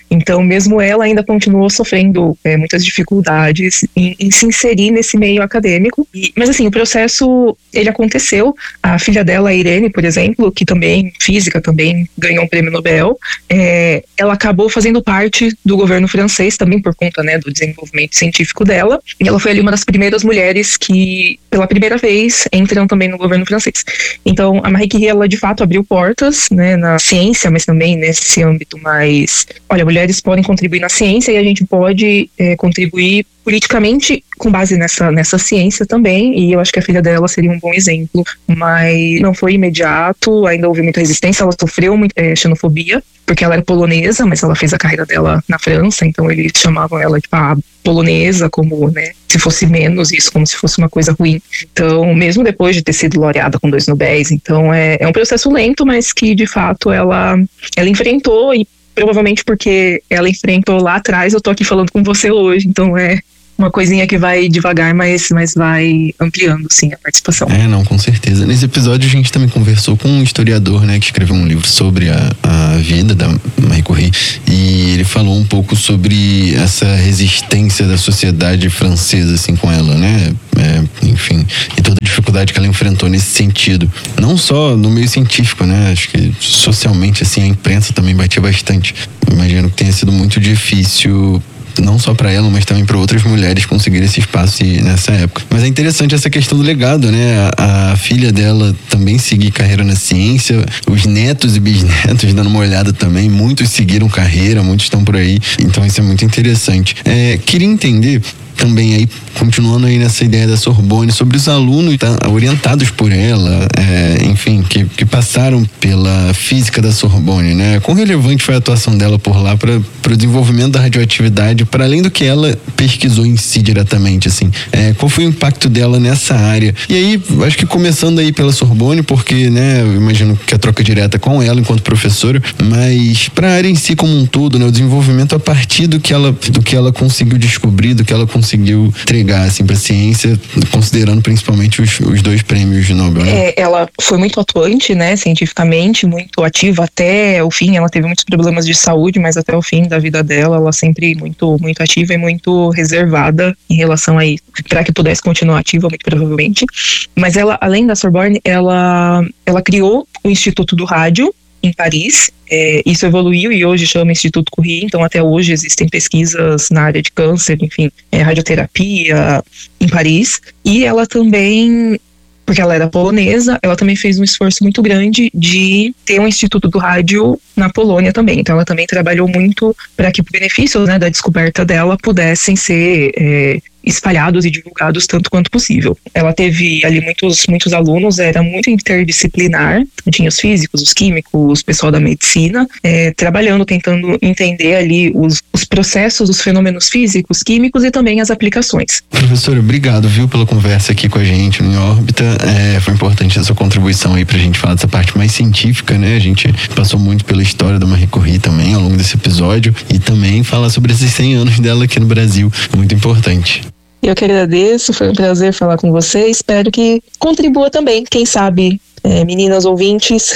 Então, mesmo ela ainda continuou sofrendo é, muitas dificuldades em, em se inserir nesse meio acadêmico. E, mas assim, o processo, ele aconteceu. A filha dela, a Irene, por exemplo, que também, física, também ganhou um prêmio Nobel, é, ela acabou fazendo parte do governo francês também por conta, né, do desenvolvimento científico dela. E ela foi ali uma das primeiras mulheres que, pela primeira vez, entram também no governo francês. Então, a Marie Curie, ela de fato abriu portas, né, na ciência, mas também nesse âmbito mais... Olha, mulheres podem contribuir na ciência e a gente pode é, contribuir politicamente com base nessa, nessa ciência também, e eu acho que a filha dela seria um bom exemplo, mas não foi imediato, ainda houve muita resistência, ela sofreu muito, é, xenofobia, porque ela era polonesa, mas ela fez a carreira dela na França, então eles chamavam ela tipo a polonesa, como, né, se fosse menos isso, como se fosse uma coisa ruim. Então, mesmo depois de ter sido laureada com dois Nobéis, então é, é um processo lento, mas que de fato ela, ela enfrentou, e provavelmente porque ela enfrentou lá atrás, eu tô aqui falando com você hoje, então é uma coisinha que vai devagar, mas, mas vai ampliando, sim, a participação. É, não, com certeza. Nesse episódio a gente também conversou com um historiador, né, que escreveu um livro sobre a, a vida da Marie Curie, e ele falou um pouco sobre essa resistência da sociedade francesa, assim, com ela, né, é, enfim, e toda a dificuldade que ela enfrentou nesse sentido. Não só no meio científico, né, acho que socialmente, assim, a imprensa também batia bastante. Imagino que tenha sido muito difícil, não só para ela, mas também para outras mulheres conseguirem esse espaço nessa época. Mas é interessante essa questão do legado, né? A, a filha dela também seguir carreira na ciência, os netos e bisnetos dando uma olhada também, muitos seguiram carreira, muitos estão por aí, então isso é muito interessante. É, queria entender também aí, continuando aí nessa ideia da Sorbonne, sobre os alunos tá, orientados por ela, é, enfim, que, que passaram pela física da Sorbonne, né? Quão relevante foi a atuação dela por lá para o desenvolvimento da radioatividade, para além do que ela pesquisou em si diretamente, assim? É, qual foi o impacto dela nessa área? E aí, acho que começando aí pela Sorbonne, porque, né, eu imagino que a troca direta com ela enquanto professora, mas para a área em si como um todo, né, o desenvolvimento a partir do que ela, do que ela conseguiu descobrir, do que ela conseguiu conseguiu entregar assim para a ciência, considerando principalmente os, os dois prêmios de Nobel, né? É, ela foi muito atuante, né, cientificamente, muito ativa até o fim. Ela teve muitos problemas de saúde, mas até o fim da vida dela, ela sempre muito, muito ativa e muito reservada em relação a isso, para que pudesse continuar ativa, muito provavelmente. Mas ela, além da Sorbonne, ela, ela criou o Instituto do Rádio em Paris. É, isso evoluiu e hoje chama Instituto Curie, então até hoje existem pesquisas na área de câncer, enfim, é, radioterapia em Paris. E ela também, porque ela era polonesa, ela também fez um esforço muito grande de ter um Instituto do Rádio na Polônia também. Então ela também trabalhou muito para que os benefícios, né, da descoberta dela pudessem ser é, espalhados e divulgados tanto quanto possível. Ela teve ali muitos, muitos alunos, era muito interdisciplinar, tinha os físicos, os químicos, o pessoal da medicina, é, trabalhando, tentando entender ali os, os processos, os fenômenos físicos, químicos e também as aplicações. Professora, obrigado, viu, pela conversa aqui com a gente no Em Órbita. É, foi importante a sua contribuição aí pra gente falar dessa parte mais científica, né? A gente passou muito pela história da Marie Curie também ao longo desse episódio e também falar sobre esses cem anos dela aqui no Brasil, muito importante. Eu que agradeço, foi um prazer falar com você, espero que contribua também, quem sabe é, meninas ouvintes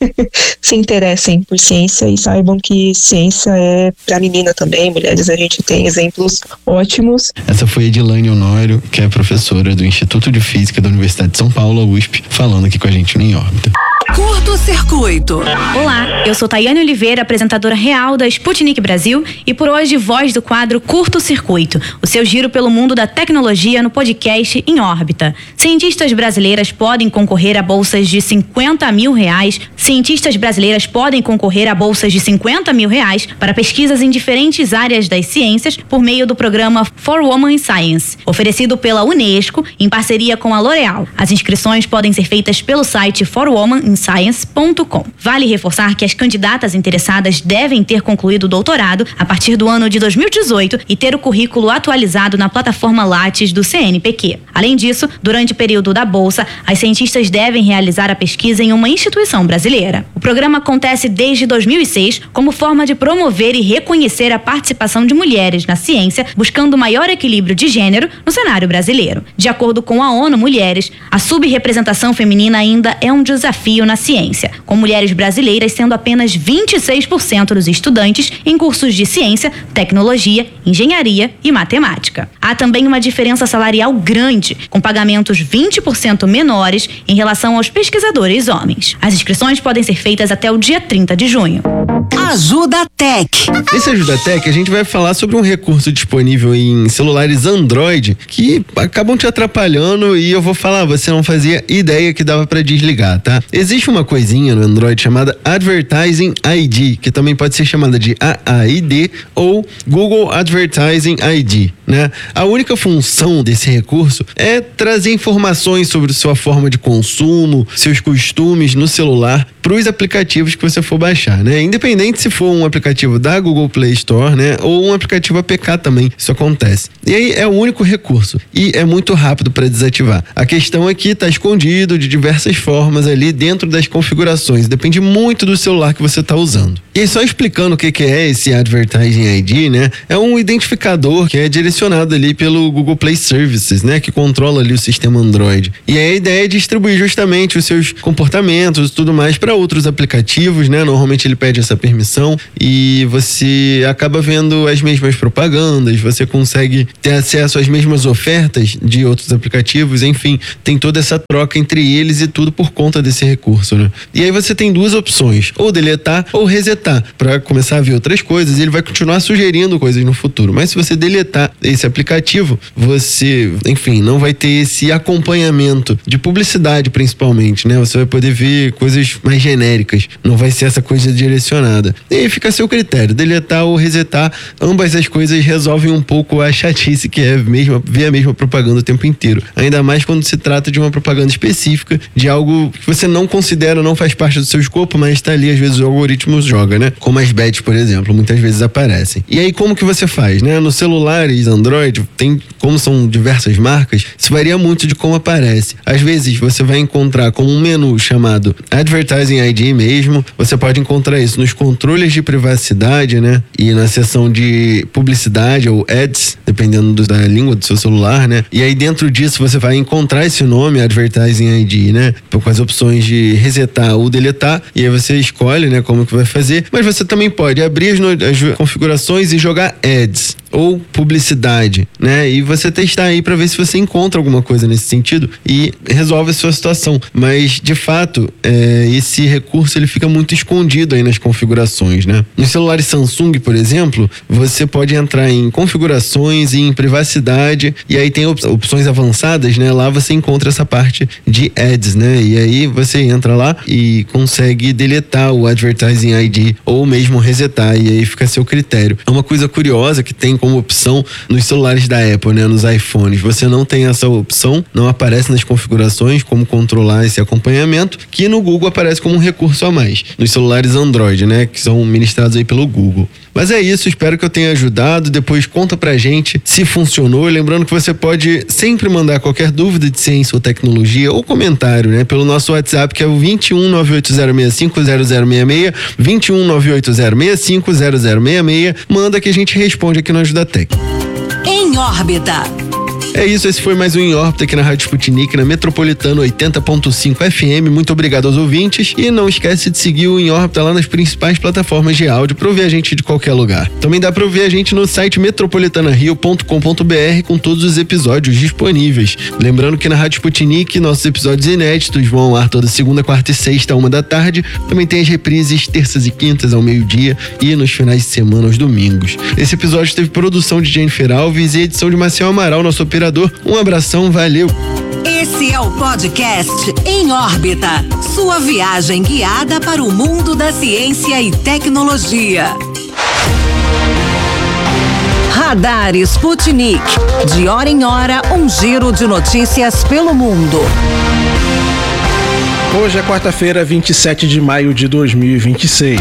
se interessem por ciência e saibam que ciência é para menina também, mulheres, a gente tem exemplos ótimos. Essa foi a Edilane Honório, que é professora do Instituto de Física da Universidade de São Paulo, a U S P, falando aqui com a gente no Em Órbita. Curto-circuito. Olá, eu sou Tayane Oliveira, apresentadora real da Sputnik Brasil e por hoje voz do quadro Curto-circuito, o seu giro pelo mundo da tecnologia no podcast Em Órbita. Cientistas brasileiras podem concorrer a bolsas de cinquenta mil reais. Cientistas brasileiras podem concorrer a bolsas de cinquenta mil reais para pesquisas em diferentes áreas das ciências por meio do programa For Women in Science, oferecido pela Unesco em parceria com a L'Oréal. As inscrições podem ser feitas pelo site for women in science ponto com. Vale reforçar que as candidatas interessadas devem ter concluído o doutorado a partir do ano de dois mil e dezoito e ter o currículo atualizado na plataforma Lattes do C N Pq. Além disso, durante o período da bolsa, as cientistas devem realizar a pesquisa em uma instituição brasileira. O programa acontece desde dois mil e seis como forma de promover e reconhecer a participação de mulheres na ciência, buscando maior equilíbrio de gênero no cenário brasileiro. De acordo com a ONU Mulheres, a subrepresentação feminina ainda é um desafio na ciência. com mulheres brasileiras sendo apenas vinte e seis por cento dos estudantes em cursos de ciência, tecnologia, engenharia e matemática. Há também uma diferença salarial grande, com pagamentos vinte por cento menores em relação aos pesquisadores homens. As inscrições podem ser feitas até o dia trinta de junho. Ajuda Tech. Nesse Ajuda Tech, a gente vai falar sobre um recurso disponível em celulares Android que acabam te atrapalhando e eu vou falar, você não fazia ideia que dava para desligar, tá? Existe uma coisinha no Android chamada Advertising I D, que também pode ser chamada de A A I D ou Google Advertising I D, né? A única função desse recurso é trazer informações sobre sua forma de consumo, seus costumes no celular para os aplicativos que você for baixar, né? Independente se for um aplicativo da Google Play Store, né? Ou um aplicativo A P K também, isso acontece. E aí é o único recurso e é muito rápido para desativar. A questão é que está escondido de diversas formas ali dentro das configurações, depende muito do celular que você está usando. E aí, só explicando o que, que é esse Advertising I D, né? É um identificador que é direcionado ali pelo Google Play Services, né? Que controla ali o sistema Android. E aí a ideia é distribuir justamente os seus comportamentos e tudo mais para outros aplicativos, né? Normalmente ele pede essa permissão e você acaba vendo as mesmas propagandas, você consegue ter acesso às mesmas ofertas de outros aplicativos, enfim, tem toda essa troca entre eles e tudo por conta desse recurso, né? E aí você tem duas opções, ou deletar ou resetar, para começar a ver outras coisas, e ele vai continuar sugerindo coisas no futuro. Mas se você deletar esse aplicativo, você, enfim, não vai ter esse acompanhamento de publicidade, principalmente, né? Você vai poder ver coisas mais genéricas, não vai ser essa coisa direcionada. E aí fica a seu critério, deletar ou resetar, ambas as coisas resolvem um pouco a chatice que é mesmo, ver a mesma propaganda o tempo inteiro. Ainda mais quando se trata de uma propaganda específica, de algo que você não considera, não faz parte do seu escopo, mas está ali, às vezes o algoritmo joga, né? Como as bets, por exemplo, muitas vezes aparecem. E aí como que você faz, né? Nos celulares Android, tem, como são diversas marcas, isso varia muito de como aparece. Às vezes você vai encontrar como um menu chamado Advertising I D mesmo, você pode encontrar isso nos controles de privacidade, né? E na seção de publicidade ou ads, dependendo do, da língua do seu celular, né? E aí dentro disso você vai encontrar esse nome, Advertising I D, né? Com as opções de resetar ou deletar, e aí você escolhe, né, como que vai fazer, mas você também pode abrir as, no, as configurações e jogar ads ou publicidade, né? E você testar aí para ver se você encontra alguma coisa nesse sentido e resolve a sua situação. Mas, de fato, é, esse recurso ele fica muito escondido aí nas configurações, né? Nos celulares Samsung, por exemplo, você pode entrar em configurações e em privacidade e aí tem op- opções avançadas, né? Lá você encontra essa parte de ads, né? E aí você entra lá e consegue deletar o Advertising I D ou mesmo resetar e aí fica a seu critério. É uma coisa curiosa que tem como opção nos celulares da Apple, né, nos iPhones. Você não tem essa opção, não aparece nas configurações como controlar esse acompanhamento, que no Google aparece como um recurso a mais. Nos celulares Android, né, que são ministrados aí pelo Google. Mas é isso, espero que eu tenha ajudado. Depois conta pra gente se funcionou. Lembrando que você pode sempre mandar qualquer dúvida de ciência ou tecnologia ou comentário, né, pelo nosso WhatsApp, que é o vinte e um, nove oito zero seis cinco, zero zero seis seis, vinte e um, nove oito zero seis cinco, zero zero seis seis. Manda que a gente responde aqui no Ajuda Tech. Em órbita. É isso, esse foi mais um Em Órbita aqui na Rádio Sputnik, na Metropolitana oitenta ponto cinco F M. Muito obrigado aos ouvintes e não esquece de seguir o Em Órbita lá nas principais plataformas de áudio para ouvir a gente de qualquer lugar. Também dá para ouvir a gente no site metropolitana rio ponto com ponto b r com todos os episódios disponíveis. Lembrando que na Rádio Sputnik nossos episódios inéditos vão ao ar toda segunda, quarta e sexta, uma da tarde. Também tem as reprises terças e quintas ao meio-dia e nos finais de semana aos domingos. Esse episódio teve produção de Jennifer Alves e edição de Marcel Amaral, nosso operador. Um abração, valeu! Esse é o podcast Em Órbita, sua viagem guiada para o mundo da ciência e tecnologia. Radar Sputnik, de hora em hora, um giro de notícias pelo mundo. Hoje é quarta-feira, vinte e sete de maio de dois mil e vinte e seis.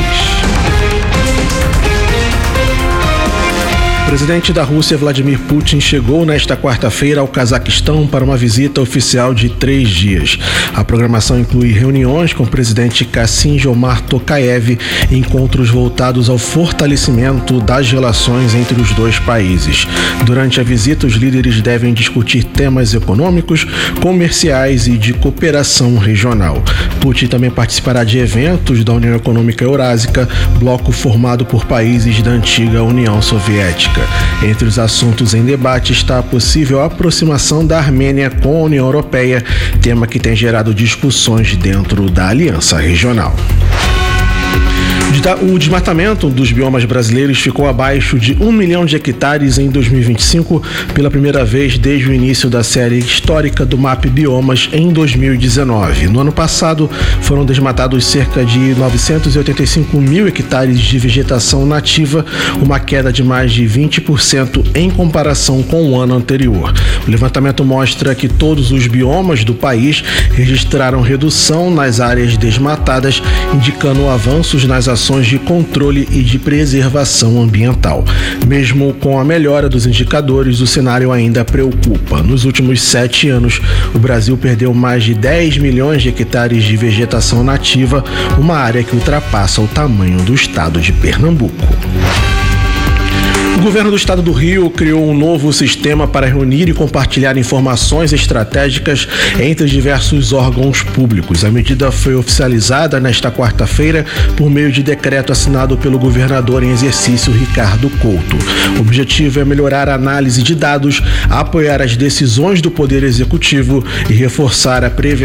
O presidente da Rússia, Vladimir Putin, chegou nesta quarta-feira ao Cazaquistão para uma visita oficial de três dias. A programação inclui reuniões com o presidente Kassym-Jomart Tokayev e encontros voltados ao fortalecimento das relações entre os dois países. Durante a visita, os líderes devem discutir temas econômicos, comerciais e de cooperação regional. Putin também participará de eventos da União Econômica Eurásica, bloco formado por países da antiga União Soviética. Entre os assuntos em debate está a possível aproximação da Armênia com a União Europeia, tema que tem gerado discussões dentro da aliança regional. O desmatamento dos biomas brasileiros ficou abaixo de um milhão de hectares em dois mil e vinte e cinco, pela primeira vez desde o início da série histórica do M A P Biomas em dois mil e dezenove. No ano passado, foram desmatados cerca de novecentos e oitenta e cinco mil hectares de vegetação nativa, uma queda de mais de vinte por cento em comparação com o ano anterior. O levantamento mostra que todos os biomas do país registraram redução nas áreas desmatadas, indicando avanços nas ações de controle e de preservação ambiental. Mesmo com a melhora dos indicadores, o cenário ainda preocupa. Nos últimos sete anos, o Brasil perdeu mais de dez milhões de hectares de vegetação nativa, uma área que ultrapassa o tamanho do estado de Pernambuco. O governo do estado do Rio criou um novo sistema para reunir e compartilhar informações estratégicas entre diversos órgãos públicos. A medida foi oficializada nesta quarta-feira por meio de decreto assinado pelo governador em exercício Ricardo Couto. O objetivo é melhorar a análise de dados, apoiar as decisões do Poder Executivo e reforçar a prevenção